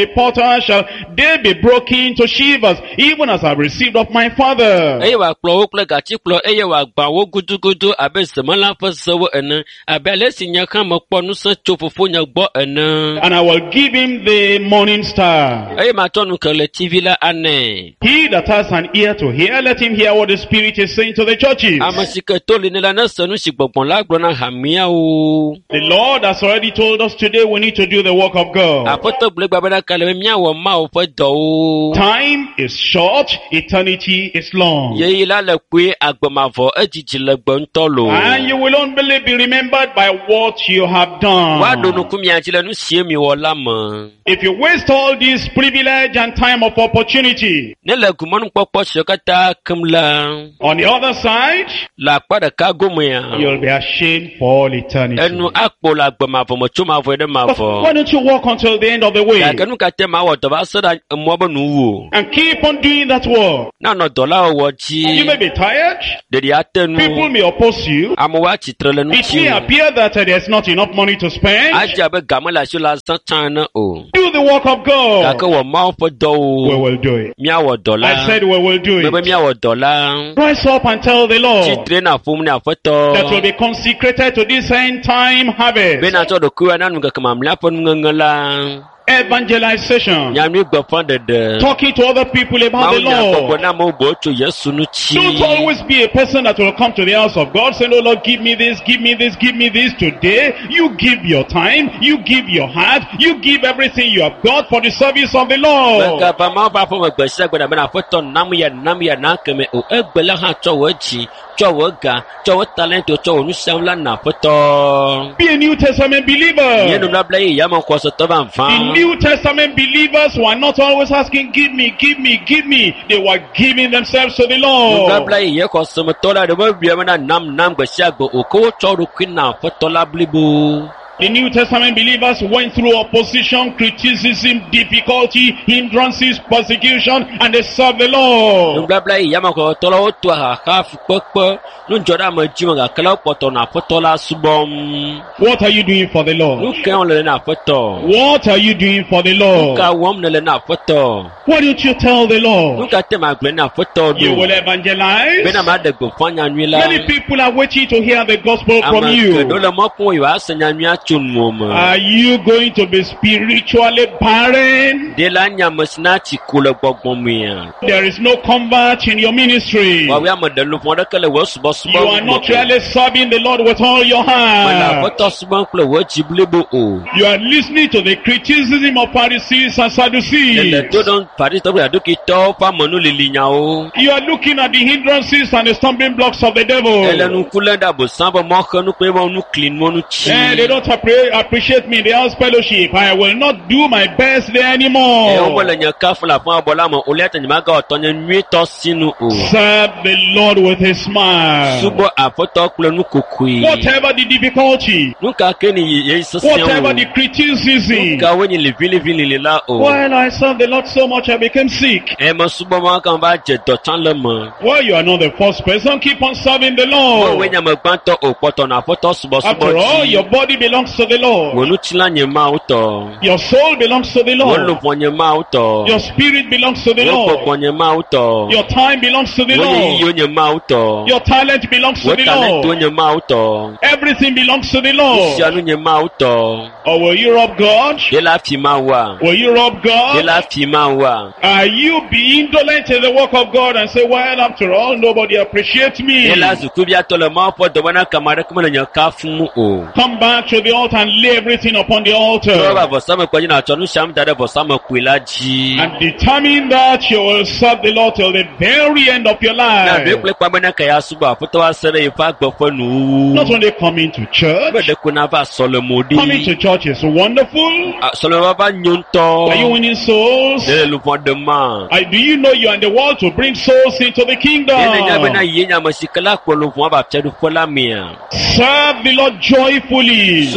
asunder shall they be broken to shivers, even as I have received of my Father. Eye wa kplɔ wo kple gatikplɔ eye wa gbã wo gudugudu abe zemela ƒe sewo ene abe ale si nye hã mekpɔ ŋusẽ tso fofonye gbɔ ene. And I will give him the morning star. Eye matsɔ nu ke le T V la anɛ. He that has an ear to hear, let him hear what the Spirit is saying to the churches. Ame si ke to li ne la ne se nu si gbɔgbɔ la gblɔ na hamiawo. The Lord has already told us today we need to do the work of God. Aƒetɔ gblɔ gba bena ka le be míawɔ Mawu ƒe dɔwo. Time is short, eternity is long. Yeyi la le kpue agbemavɔ edzidzi le gbe ŋutɔ lo. And you will only be remembered by what you have done. Wa ɖo nuku mia dzi le nu sie mi wɔ la me. If you waste all this privilege and time of opportunity, Ne le gumɔnukpɔkpɔ siwo katã kem la. on the other side, Le akpa ɖeka gomea. you'll be ashamed for all eternity. Enu akpo le agbemavɔ me tso mavɔ ɖe But mavɔ. why don't you walk until the end of the way Gake nu katã mawɔ dɔ va se ɖe emɔ be nu wo. and keep on doing that work? Na nɔ dɔ la wɔwɔ You may dzi. be tired. Ɖeɖi ate nu. People may oppose you. Amewo atsitre le nu It may tsi. appear that uh, there's not enough money to spend. Adze abe game le asi la zã tsã ene o. Do the work of Gake God. wɔ Mawu ƒe dɔ We wo. will do it. Míawɔ dɔ la. I said we will do Mebe it. míawɔ dɔ la. Rise up and tell the Lord Tsitre na ƒom ne that will Aƒetɔ. be consecrated to this end time harvest. Bena tsɔ ɖokuiwo na nugeke mamlɛa ƒe nuŋeŋe la. Evangelization. Nyanu gbeƒã ɖeɖe. Talking to other people about the Mawu nya gbɔgbɔ Lord. na amewo bo tso Yesu nu tsi. Don't always be a person that will come to the house of God saying, oh Lord, give me this, give me this, give me this today. You give your time, you give your heart, you give everything you have got for the service of the Lord. Megaba Mawu ƒe aƒe me gbe sia gbe bena Aƒetɔ nam ya nam ya na keme o. Egbe la hã tsɔ wò dzi, tsɔ wò ga, tsɔ wò talento, tsɔ wò nusiam la na Aƒetɔ. Be a New Testament Nye believer. nunabla ye yame xɔsetɔ va The va. New Testament believers were not always asking, give me, give me, give me. They were giving themselves to the Lord. Nunabla ye ye xɔsemetɔ la ɖe me bia bena nam nam gbe sia gbe o. Ke wotsɔ ɖokui na Aƒetɔ la blibo. The New Testament believers went through opposition, criticism, difficulty, hindrances, persecution, and they served the Lord. Nunabla ye yame xɔsetɔ la woto ahaha fukpekpe. Nudzɔɖeame dzi me gake la wokpɔtɔ na Aƒetɔ la subɔm. What are you doing for the Nu Lord? ke wole na Aƒetɔ. What are you doing for the Nu Lord? ka wɔm nele na Aƒetɔ. Why don't you tell the Nu Lord? ka te ma gblɔ na Aƒetɔ You will do. evangelize. Bena ma ɖe gbeƒã nyanyui la. Many people are waiting to hear the gospel from Ame you. geɖewo le mɔ kpɔm yewoa se nyanyuia tso nuwo me. Are you going to be spiritually barren? De la nyame si na tsi ko le gbɔgbɔ mea. There is no convert in your ministry. Wɔwoe ame ɖe luƒɔ aɖeke le wò You subɔsubɔ are not really serving the Lord with all your Mele heart. Aƒetɔ subɔm kple wò dzi blibo o. You are listening to the criticism of Pharisees and Sadducees. Ele to ɖom Farisitɔ kple Sadukitɔwo ƒe amenulili nyawo. You are looking at the hindrances and the stumbling blocks of the Ele devil. nuku lé ɖe abosam ƒe mɔxe nu kple eƒe nu kli nuwo nu And they tsi. don't appre- appreciate me in the house fellowship. I will not do my best there Eye anymore. womele nye kafu le aƒe abɔ la me, wòlia te nyemaga wɔtɔ nye nyuietɔ sinu o. Serve the Lord with a smile. Subɔ Aƒetɔ kple nu kokui. Whatever the difficulty, Nu ka ke ni ye whatever the sesẽ o. criticism. Nu ka wo nye livilivili la o. While I served the Lord so much, I became sick. Eme subɔ ma kan va dze dɔtsã le me. Well, you are not the first person. Keep on serving the Woe Lord. nye amegbãtɔ o, kpɔtɔ na Aƒetɔ After all, subɔsubɔ your dzi. body belongs to the Wò Lord. nutsila nye Mawu tɔ. Your soul belongs to the Wò Lord. luʋɔ nye Mawu tɔ. Your spirit belongs to the Wò Lord. gbɔgbɔ nye Mawu tɔ. Your time belongs to the Wò nye Lord. yiyiwo nye Mawu tɔ. Your talent belongs to Wò the talento Lord. nye Mawu tɔ. Everything belongs to the Lord. Sia nu nye Mawu tɔ. Or will you rob God? Ye la fi Mawua. Will you rob Ye God? la fi Mawua. Are you being indolent in the work of God and say, well, after all, nobody appreciates me? Ye la sukuviatɔ le Mawu ƒe dɔwɔna kama ɖeke mele nye kafu mu o. Come back to the altar and lay everything upon the Trɔ altar. va vɔsame kpe dzi na tsɔ nu siam da ɖe vɔsame kpui la dzi. And determine that you will serve the Lord till the very end of your Na ɖoe life. kple kpa bena ke ya subɔ Aƒetɔ va se ɖe yeƒe agbe ƒe nuwuwu. Not only coming to Ebe church. ɖeko na va sɔlemo Coming to ɖi. church is wonderful. Sɔlemo va va nyo Are you ŋutɔ. winning souls? Ne le luʋɔ ɖe ma. I, do you know you are in the world to bring souls into the kingdom? Ye ne nya bena ye nye ame si ke la kplɔ luʋɔ va fiaɖuƒe la mea. Serve the Lord joyfully.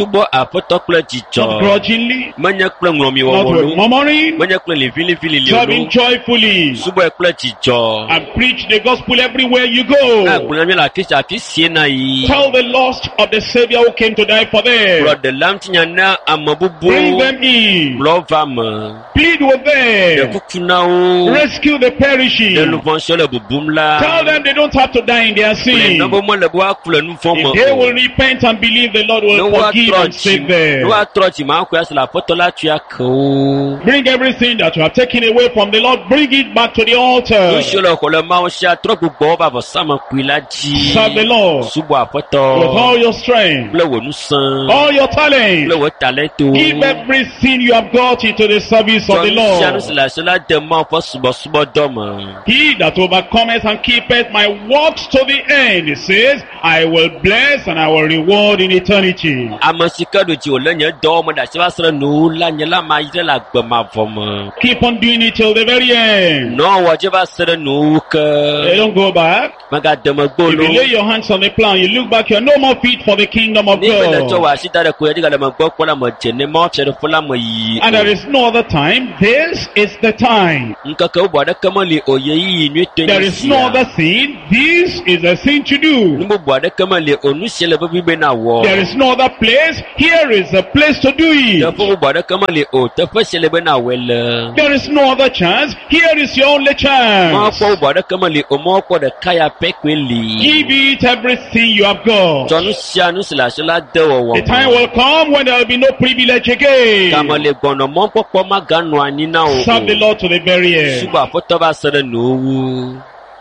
Subɔ aƒetɔ kple not dzidzɔ. grudgingly, Menye kple ŋlɔmiwɔwɔ not with lo. murmuring, Menye kple livilivili serve lo. him joyfully, Subɔe kple dzidzɔ. and preach the gospel everywhere you Na go. gblɔ mi le afi sia afi sie na yi. Tell the lost of the Savior who came to die for them. Gblɔ de lamtinya na ame Bring bubu. them in. Gblɔ va me. Plead with De them. kuku na wo. Rescue the De perishing. luvɔnsɔ le bubum la. Tell them they don't have to die in their Kple sin. ne be mele be woaku le nu vɔ̃ me If they o. will repent and believe, the Lord Ne will forgive woatrɔ and save tsi. Ne them. woatrɔ tsi ma ko ase le aƒetɔ la tui ake wo. Bring everything that you have taken away from the Lord, bring it back to the altar. Nu siwo le xɔ le Mawu sia trɔ gbogbo va vɔsamekpui la dzi. Serve the Lord Subɔ with aƒetɔ all your strength, kple wò ŋusẽ, all your kple talent. wò talento. Give everything you have got into the service of Tsɔ the nu sia nu Lord. si le asi la de Mawu ƒe subɔsubɔdɔ me. He that overcometh and keepeth my works to the end, he says, I will bless and I will reward in eternity. Ame si ke ɖo dzi wòle nye dɔwɔme ɖe asi va se ɖe nuwo la nye la ma yi ɖe le agbe mavɔ me. Keep on doing it till the very end. Nɔ wɔ dzi va se ɖe nuwo They ke. don't go back. Megade me If you lay gbolo. your hands on the plow, you look back, you're no more fit for the kingdom of Ni be le tsɔ God. wò asi da ɖe ko eɖi gale megbe kpɔ la me dze ne ma fiaɖeƒe la me yi. And there is no other time. This is the time. Ŋkeke bubu aɖeke meli o ye yiyi nyuitɔe There nye is no sia. other thing. This is the thing to Nu do. bubu aɖeke meli o nu sia le vevi bena wɔ. There is no other place. Here is the place to do Teƒe it. bubu aɖeke meli o teƒe sia le bena wɔe le. There is no other chance. Here is your only chance. Mɔkpɔ bubu aɖeke meli o mɔkpɔ ɖeka ya pɛ koe li. Give it everything you have got. Tsɔ nu sia nu si le asi la de wɔwɔ The time me. will come when there will be no privilege again. Game le gbɔnɔ mɔkpɔkpɔ maganɔ anyi na wo Serve the o. Lord to the very end. Subɔ aƒetɔ va se ɖe nuwo wu.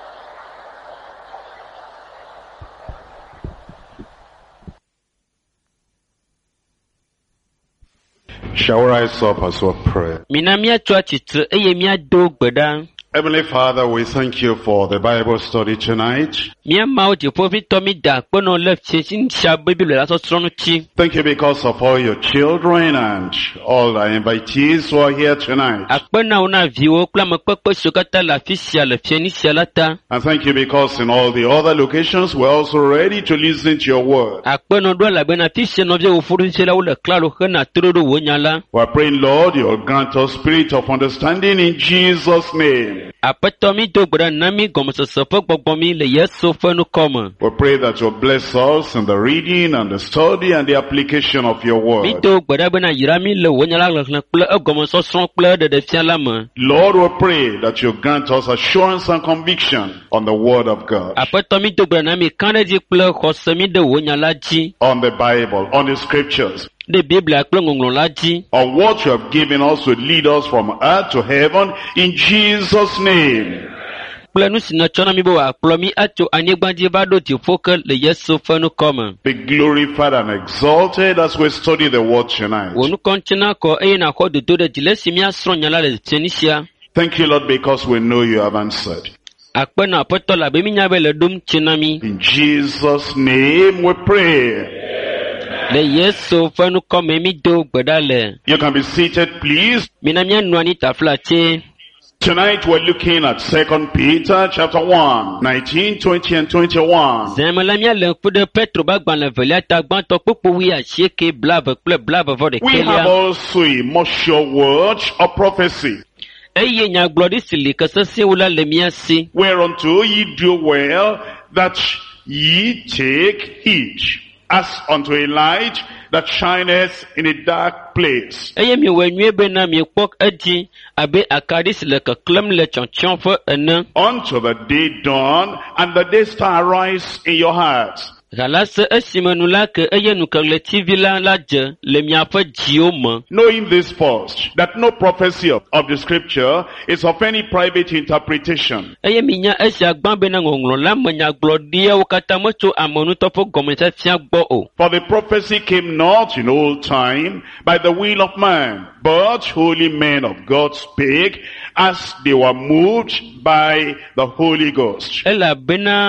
Shall we rise up as we pray? Mina míatso atsitre eye míado gbe ɖa. Heavenly Father, we thank you for the Bible study tonight. Mía Mawu dziƒoʋĩtɔ mi da akpenɔ le fiesi sia be Biblia la sɔsrɔ̃ ŋuti. Thank you because of all your children and all the invitees who are here tonight. Akpenawo na viwo kple amekpekpe siwo katã le afi sia le fieni sia la ta. And thank you because in all the other locations we're also ready to listen to your word. Akpenɔ ɖo elabena afi sia nɔvia wo ƒuɖuƒe le klalo hena toɖoɖo wò nya la. We're praying, Lord, you'll grant us spirit of understanding in Jesus' name. Aƒetɔ mi do gbe ɖa na mi gɔmesese ƒe gbɔgbɔ mi le Yesu ƒe nukɔ me. We pray that you'll bless us in the reading and the study and the application of your Mi word. do gbe ɖa bena yra mi le wò nya la xlẽxlẽ kple egɔmesɔsrɔ̃ kple ɖeɖefia la me. Lord, we pray that you grant us assurance and conviction on the word of God, Aƒetɔ mi do gbe ɖa na mi kaɖedzi kple xɔse mi ɖe wò nya la dzi. on the Bible, on the scriptures, Ɖe Biblia kple ŋɔŋlɔ la dzi. on what you have given us to lead us from earth to heaven in Jesus' name. Kple nu si nètsɔ na mi be wòakplɔ mi atso anyigba dzi va ɖo dziƒo ke le Yesu ƒe nukɔ me. Be glorified and exalted as we study the word tonight. Wò nukɔ ŋuti na kɔ eye nàxɔ dodo ɖe dzi le esi míasrɔ̃ nya la le fieni sia. Thank you, Lord, because we know you have answered. Akpenɔ Aƒetɔ la be mi nya be le ɖom tsi na mi. In Jesus' name we pray. Le Yesu ƒe nukɔ me mi do gbe ɖa le. You can be seated, please. Mina míanɔ anyi tafla tse. Tonight we're looking at Second Peter chapter one, nineteen, twenty and twenty-one. Zẽme la míale ŋku ɖe Petro ƒe agbalẽ velia ta gbãtɔ kpukpu wi asieke blave kple blave vɔ We have ɖekɛlia. also a more sure word of prophecy, Eye nyagblɔɖi si li ke sesĩwo la le mía si. whereunto ye do well that ye take heed, as unto a light that shineth in a dark place, Eye miewɔ nyuie bena miekpɔ edzi abe akaɖi si le keklẽm le tsɔtsɔ ƒe ene. unto the day dawn and the day star arise in your hearts. Gã la se esime nu la ke eye nukeɣletivi la la dze le miaƒe dziwo me. Knowing this first, that no prophecy of, of the scripture is of any private interpretation. Eye minya esia gbã bena ŋɔŋlɔ la me nyagblɔɖiawo katã metso amenutɔ ƒe gɔmedzefia gbɔ o. For the prophecy came not in old time by the will of man, but holy men of God spake as they were moved by the Holy Ghost. Elabena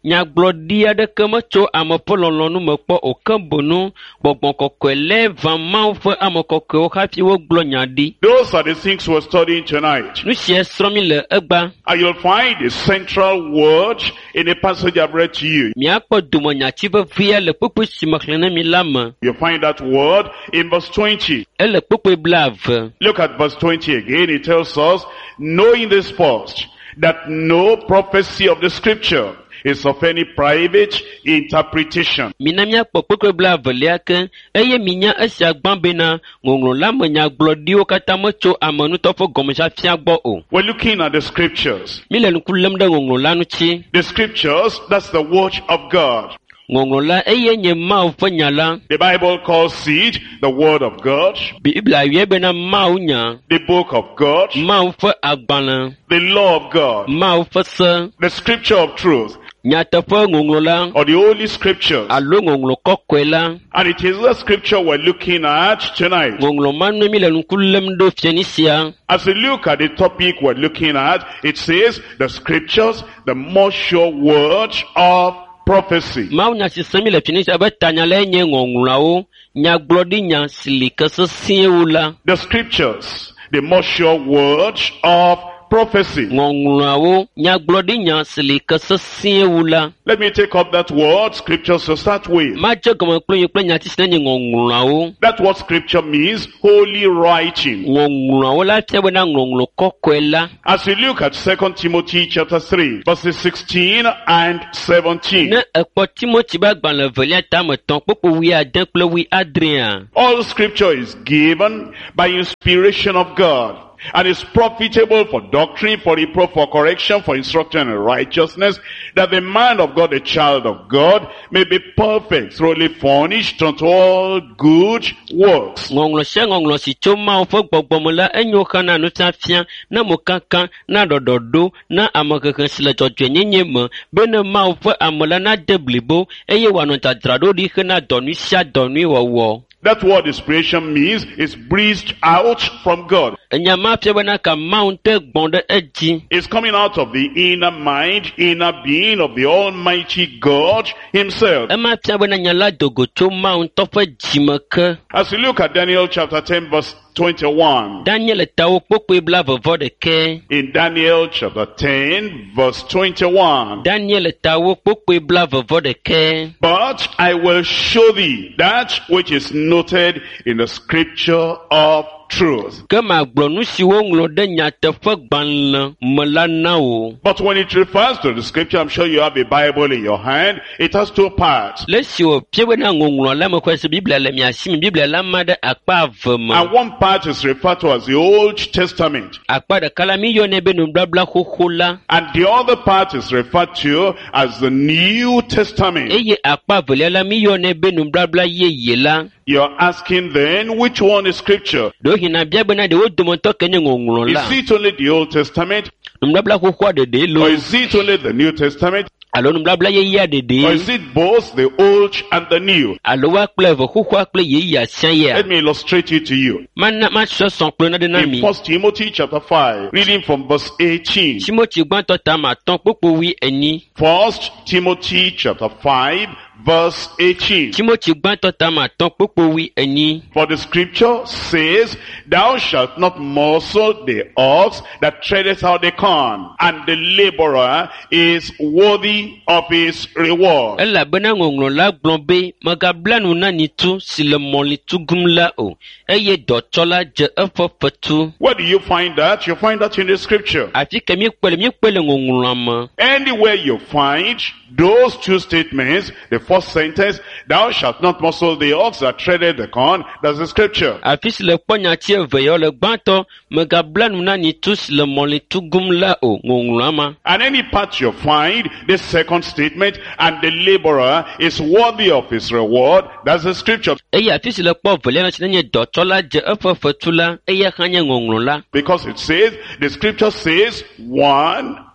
nyagblɔɖi aɖeke metso ame ƒe lɔlɔ̃nu me kpɔ o ke bono gbɔgbɔ kɔkɔe lé va Mawu ƒe ame kɔkɔewo hafi wogblɔ nya ɖi. Those are the things we're studying tonight. Nu sia srɔ̃ mi le egba. And you'll find a central word in the passage I've read to you. Miakpɔ domanyatsi vevia le kpukpu si me xlẽ na mi la me. You find that word in verse twenty. Ele kpukpu blaeve. Look at verse twenty again. It tells us, knowing this first, that no prophecy of the scripture is of any private interpretation. Mina miakpɔ kpukpu blaevelia ke eye minya esia gbã bena ŋɔŋlɔ la me nyagblɔɖiwo katã metso amenutɔ ƒe gɔmedzafia gbɔ o. We're looking at the scriptures. Mi le ŋku lém ɖe ŋɔŋlɔ la ŋuti. The scriptures, that's the word of God. Ŋɔŋlɔ la eye nye Mawu ƒe nya la. The Bible calls it the word of God. Biblia yɔe bena Mawu nya. The book of God. Mawu ƒe agbalẽ. The law of God. Mawu ƒe se. The scripture of truth. Nyateƒe ŋɔŋlɔ la. Or the holy scriptures. Alo ŋɔŋlɔ kɔkɔe la. And it is the scripture we're looking at tonight. Ŋɔŋlɔ ma nu mi le ŋku lém ɖo fiẽ sia. As we look at the topic we're looking at, it says the scriptures, the more sure word of prophecy. Mawu nya si sẽmi le fiẽ sia be tanya la nye ŋɔŋlɔawo nyagblɔɖi nya si li ke sesĩewo la. The scriptures, the more sure word of prophecy. Ŋɔŋlɔawo nyagblɔɖi nya si li ke sesĩewo la. Let me take up that word, scriptures, to start with. Madze gɔme kple yi kple nya si ne nye ŋɔŋlɔawo. That's what scripture means, holy writing. Ŋɔŋlɔawo la fia bena ŋɔŋlɔ kɔkɔe la. As we look at Second Timothy chapter three, verses sixteen and seventeen. Ne ekpɔ Timothy be agbalẽ velia tame tɔn kpokpo wi ade kple wi adrea. All scripture is given by inspiration of God, and is profitable for doctrine, for reproof, for correction, for instruction in righteousness, that the man of God, the child of God, may be perfect, thoroughly furnished unto all good works. Ŋɔŋlɔ sia ŋɔŋlɔ si tso Mawu ƒe gbɔgbɔ me la enyo xana nufiafia na mo kankan na ɖɔɖɔɖo na amehehe si le dzɔdzɔenyenye me be ne Mawu ƒe ame la nade blibo eye wòanɔ dzadzraɖo ɖi hena dɔnui sia dɔnui wɔwɔ. That word inspiration means is breathed out from God. Enyama fia bena ka Mawu te gbɔn ɖe edzi. It's coming out of the inner mind, inner being of the Almighty God Himself. Ema fia bena nya la dogo tso Mawu ŋutɔ ƒe dzime ke. As we look at Daniel chapter ten verse twenty-one. Daniel tawo kpokpoe blaevevɔ ɖeke. In Daniel chapter ten verse twenty-one. Daniel tawo kpokpoe blaevevɔ ɖeke. But I will show thee that which is noted in the scripture of truth. Ke magblɔ nu siwo ŋlɔ ɖe nyateƒe gbalẽ me la na wo. But when it refers to the scripture, I'm sure you have a Bible in your hand. It has two parts. Le si wo pie bena ŋɔŋlɔ la me xɔ esi Biblia le mia si me Biblia la ma ɖe akpa ave me. And one part is referred to as the Old Testament. Akpa ɖeka la mi yɔnɛ be nubabla xoxo la. And the other part is referred to as the New Testament. Eye akpa velia la mi yɔnɛ be nubabla yeye la. You're asking then, which one is scripture? Do hina bia bena de wo dometɔ ke nye ŋɔŋlɔ la. Is it only the Old Testament? Nubabla xoxoa ɖeɖe lo. Or is it only the New Testament? Alo nubabla yeyea Or ɖeɖe. is it both the Old and the New? Alo wa kple eve xoxoa kple yeyea sia Let yea. me illustrate it to you. Mana ma sɔ sɔn kplɔ na ɖe na In mi. First Timothy chapter five, reading from verse eighteen. Timothy gbãtɔ ta ma tɔn kpokpo wi enyi. First Timothy chapter five, verse eighteen. Timothy gbãtɔ ta ma tɔn kpokpo wi enyi. For the scripture says, thou shalt not muzzle the ox that treadeth out the corn, and the laborer is worthy of his reward. Elabena ŋɔŋlɔ la gblɔ be megabla nu na nyitsu si le mɔli tugum la o, eye dɔtsɔla dze eƒe fetu. Where do you find that? You find that in the scripture. Afi ke mi kpe le mi kpe le ŋɔŋlɔa me. Anywhere you find those two statements, the first sentence, thou shalt not muzzle the ox that treadeth the corn, that's the scripture. Afi si le kpɔ nyatsi eve ya le gbãtɔ megabla nu na nyitsu si le mɔli tugum la o, ŋɔŋlɔa ma. And any part you find, the second statement, and the laborer is worthy of his reward, that's the scripture. Eye afi si le kpɔ velia na si ne nye dɔtsɔla dze eƒe fetu la, eya hã nye ŋɔŋlɔ la. Because it says, the scripture says, one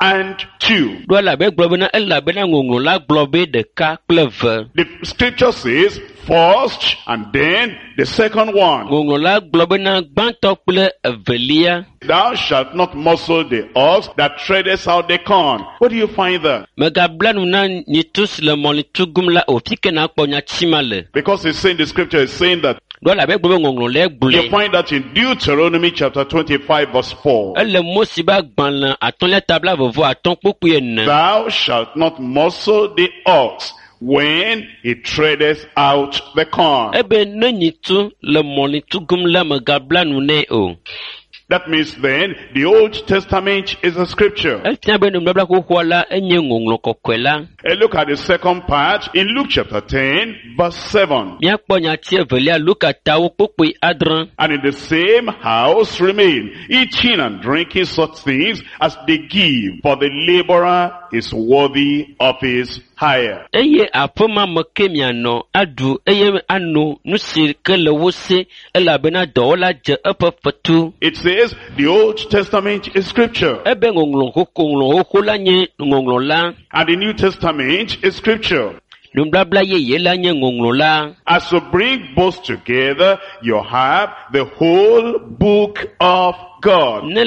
and two. The scripture says first and then the second one. Thou shalt not muzzle the ox that treadeth out the corn. What do you find there? Because it's saying, the scripture is saying that. You find that in Deuteronomy chapter twenty-five verse four. Thou shalt not muzzle the ox when he treadeth out the corn. That means then, the Old Testament is a scripture. And look at the second part in Luke chapter ten, verse seven. And in the same house remain, eating and drinking such things as they give, for the laborer is worthy of his hire. It says the Old Testament is scripture. And the New Testament is scripture. As you bring both together, you have the whole book of God. We're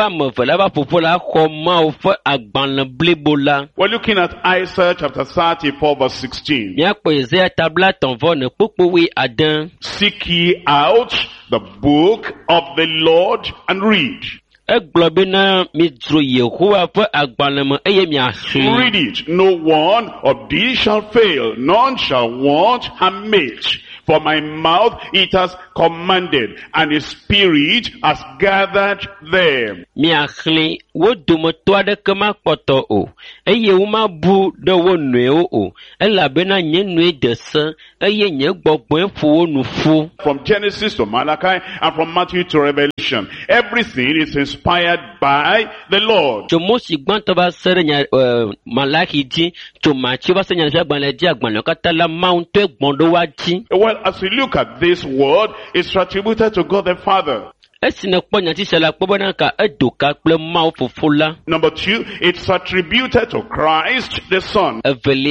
looking at Isaiah chapter thirty-four verse sixteen. Seek ye out the book of the Lord and read. Read it. No one of these shall fail, none shall want her mate. For my mouth it has commanded, and his spirit has gathered them. From Genesis to Malachi and from Matthew to Revelation, everything is inspired by the Lord. Well, as we look at this word, it's attributed to God the Father. Number two, it's attributed to Christ the Son.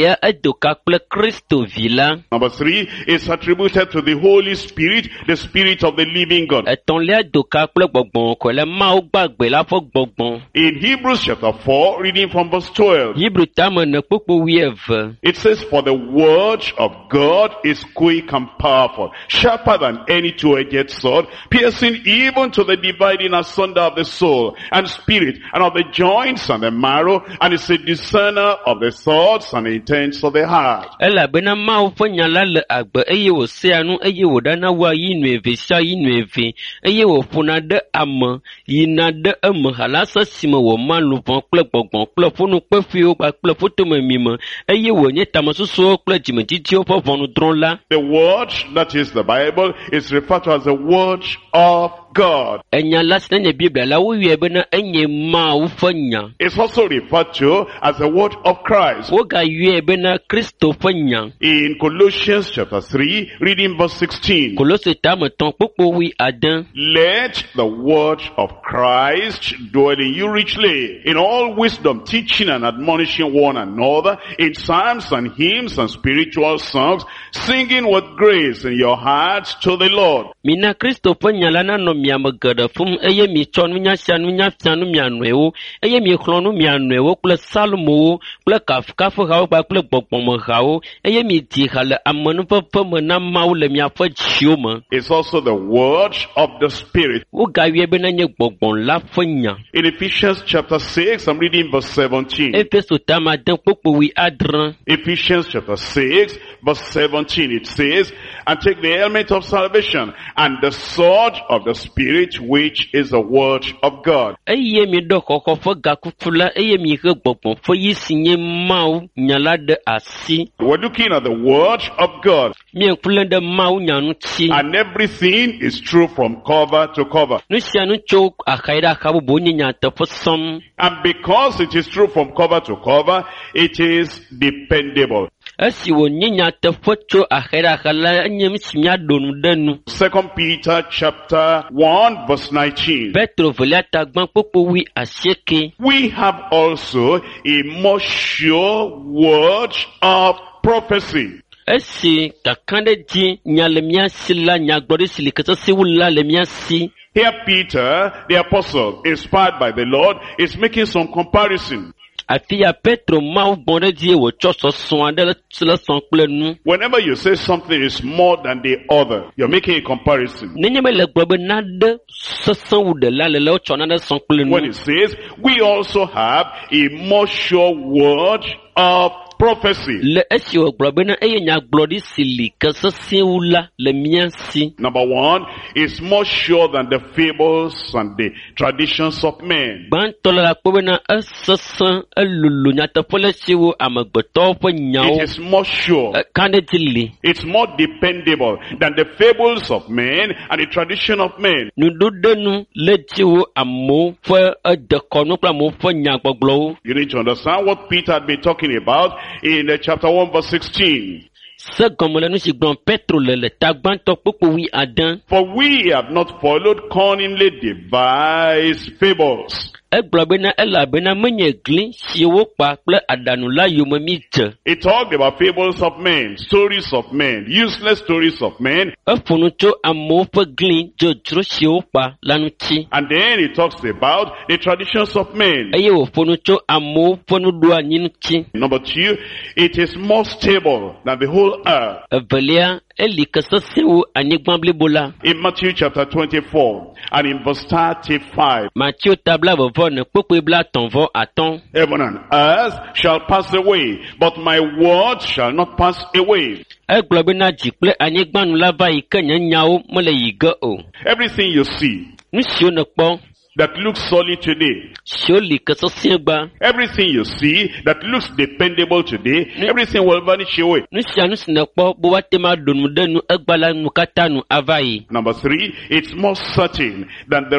Number three, it's attributed to the Holy Spirit, the Spirit of the living God. In Hebrews chapter four, reading from verse twelve, it says, for the word of God is quick and powerful, sharper than any two-edged sword, piercing even to the dividing asunder of the soul and spirit and of the joints and the marrow, and is a discerner of the thoughts and the intents of the heart. The word that is the Bible is referred to as the word of God. It's also referred to as the word of Christ. In Colossians chapter three, reading verse sixteen. Let the word of Christ dwell in you richly, in all wisdom, teaching and admonishing one another, in psalms and hymns and spiritual songs, singing with grace in your hearts to the Lord. Fum eye mi chonu nya sianu nya fianu mianwewo eye mi chlonu mianwewo kple salmo kple kafkafu hawo ba kple gbogbomo hawo eye mi di hale amanu pepe me na mawu le miafa chioma. It's also the word of the Spirit. Wo ga wie be na nye gbogbon la fanya. In Ephesians chapter six, I'm reading verse seventeen. Efeso tama den popo wi adran. Ephesians chapter six verse seventeen, it says, and take the helmet of salvation and the sword of the Spirit, which is the word of God. We're looking at the word of God. And everything is true from cover to cover. And because it is true from cover to cover, it is dependable. esi wo nyinya tefo tso ahera khala nyem simia donu denu. Second Peter chapter one verse nineteen. Petro velia tagban popo wi asieke. We have also a more sure word of prophecy. Esi kakande di nyalemia sila nyagbori sili kese siwula lemia si. Here Peter, the apostle, inspired by the Lord, is making some comparison. Afia Petro mau bonde die wo choso soande le son plenu. Whenever you say something is more than the other, you're making a comparison. Nenyeme le gbobe nade sosan wu de la le le chona de son plenu. When it says, we also have a more sure word of prophecy. Le esi wo gbobe na eye nya glodi sili kese siwula le miansi. Number one, is more sure than the fables and the traditions of men. Ban tola la gbobe na esosan elulu nya tefole siwo amagbeto fo nyao. It is more sure. Kande dili. It's more dependable than the fables of men and the tradition of men. Nududenu le jiwo amo fo edekonu pra mo fo nya gboglo. You need to understand what Peter had been talking about in uh, chapter one verse sixteen. Se gomole nu si gbon Petro le le tagban to popo wi adan. For we have not followed cunningly devised fables. Egblɔbe na elabe na menye gli siwo kpa kple adanu la yome mi dze. It talked about fables of men, stories of men, useless stories of men. Efunu tso amewo ƒe gli dzodzro siwo kpa la ŋuti. And then it talks about the traditions of men. Eye wòfunu tso amewo ƒe nuɖoanyi ŋuti. Number two, it is more stable than the whole earth. Evelia eli ke sesẽwo anyigba blibo la. In Matthew chapter twenty-four and in verse thirty-five. Matthieu tabla vɔvɔ ne kpekpe bla tɔn vɔ atɔn. Heaven and earth shall pass away, but my word shall not pass away. Egblɔ be na dzi kple anyigba nu la va yi ke nye nyawo mele yi ge o. Everything you see Nu siwo ne kpɔ. that looks solid today. Siwo li ke sesẽ gba. Everything you see that looks dependable today, everything will vanish away. Nu sia nu si ne kpɔ bo wa tema donu ɖe nu egba la nu katã nu ava yi. Number three, it's more certain than the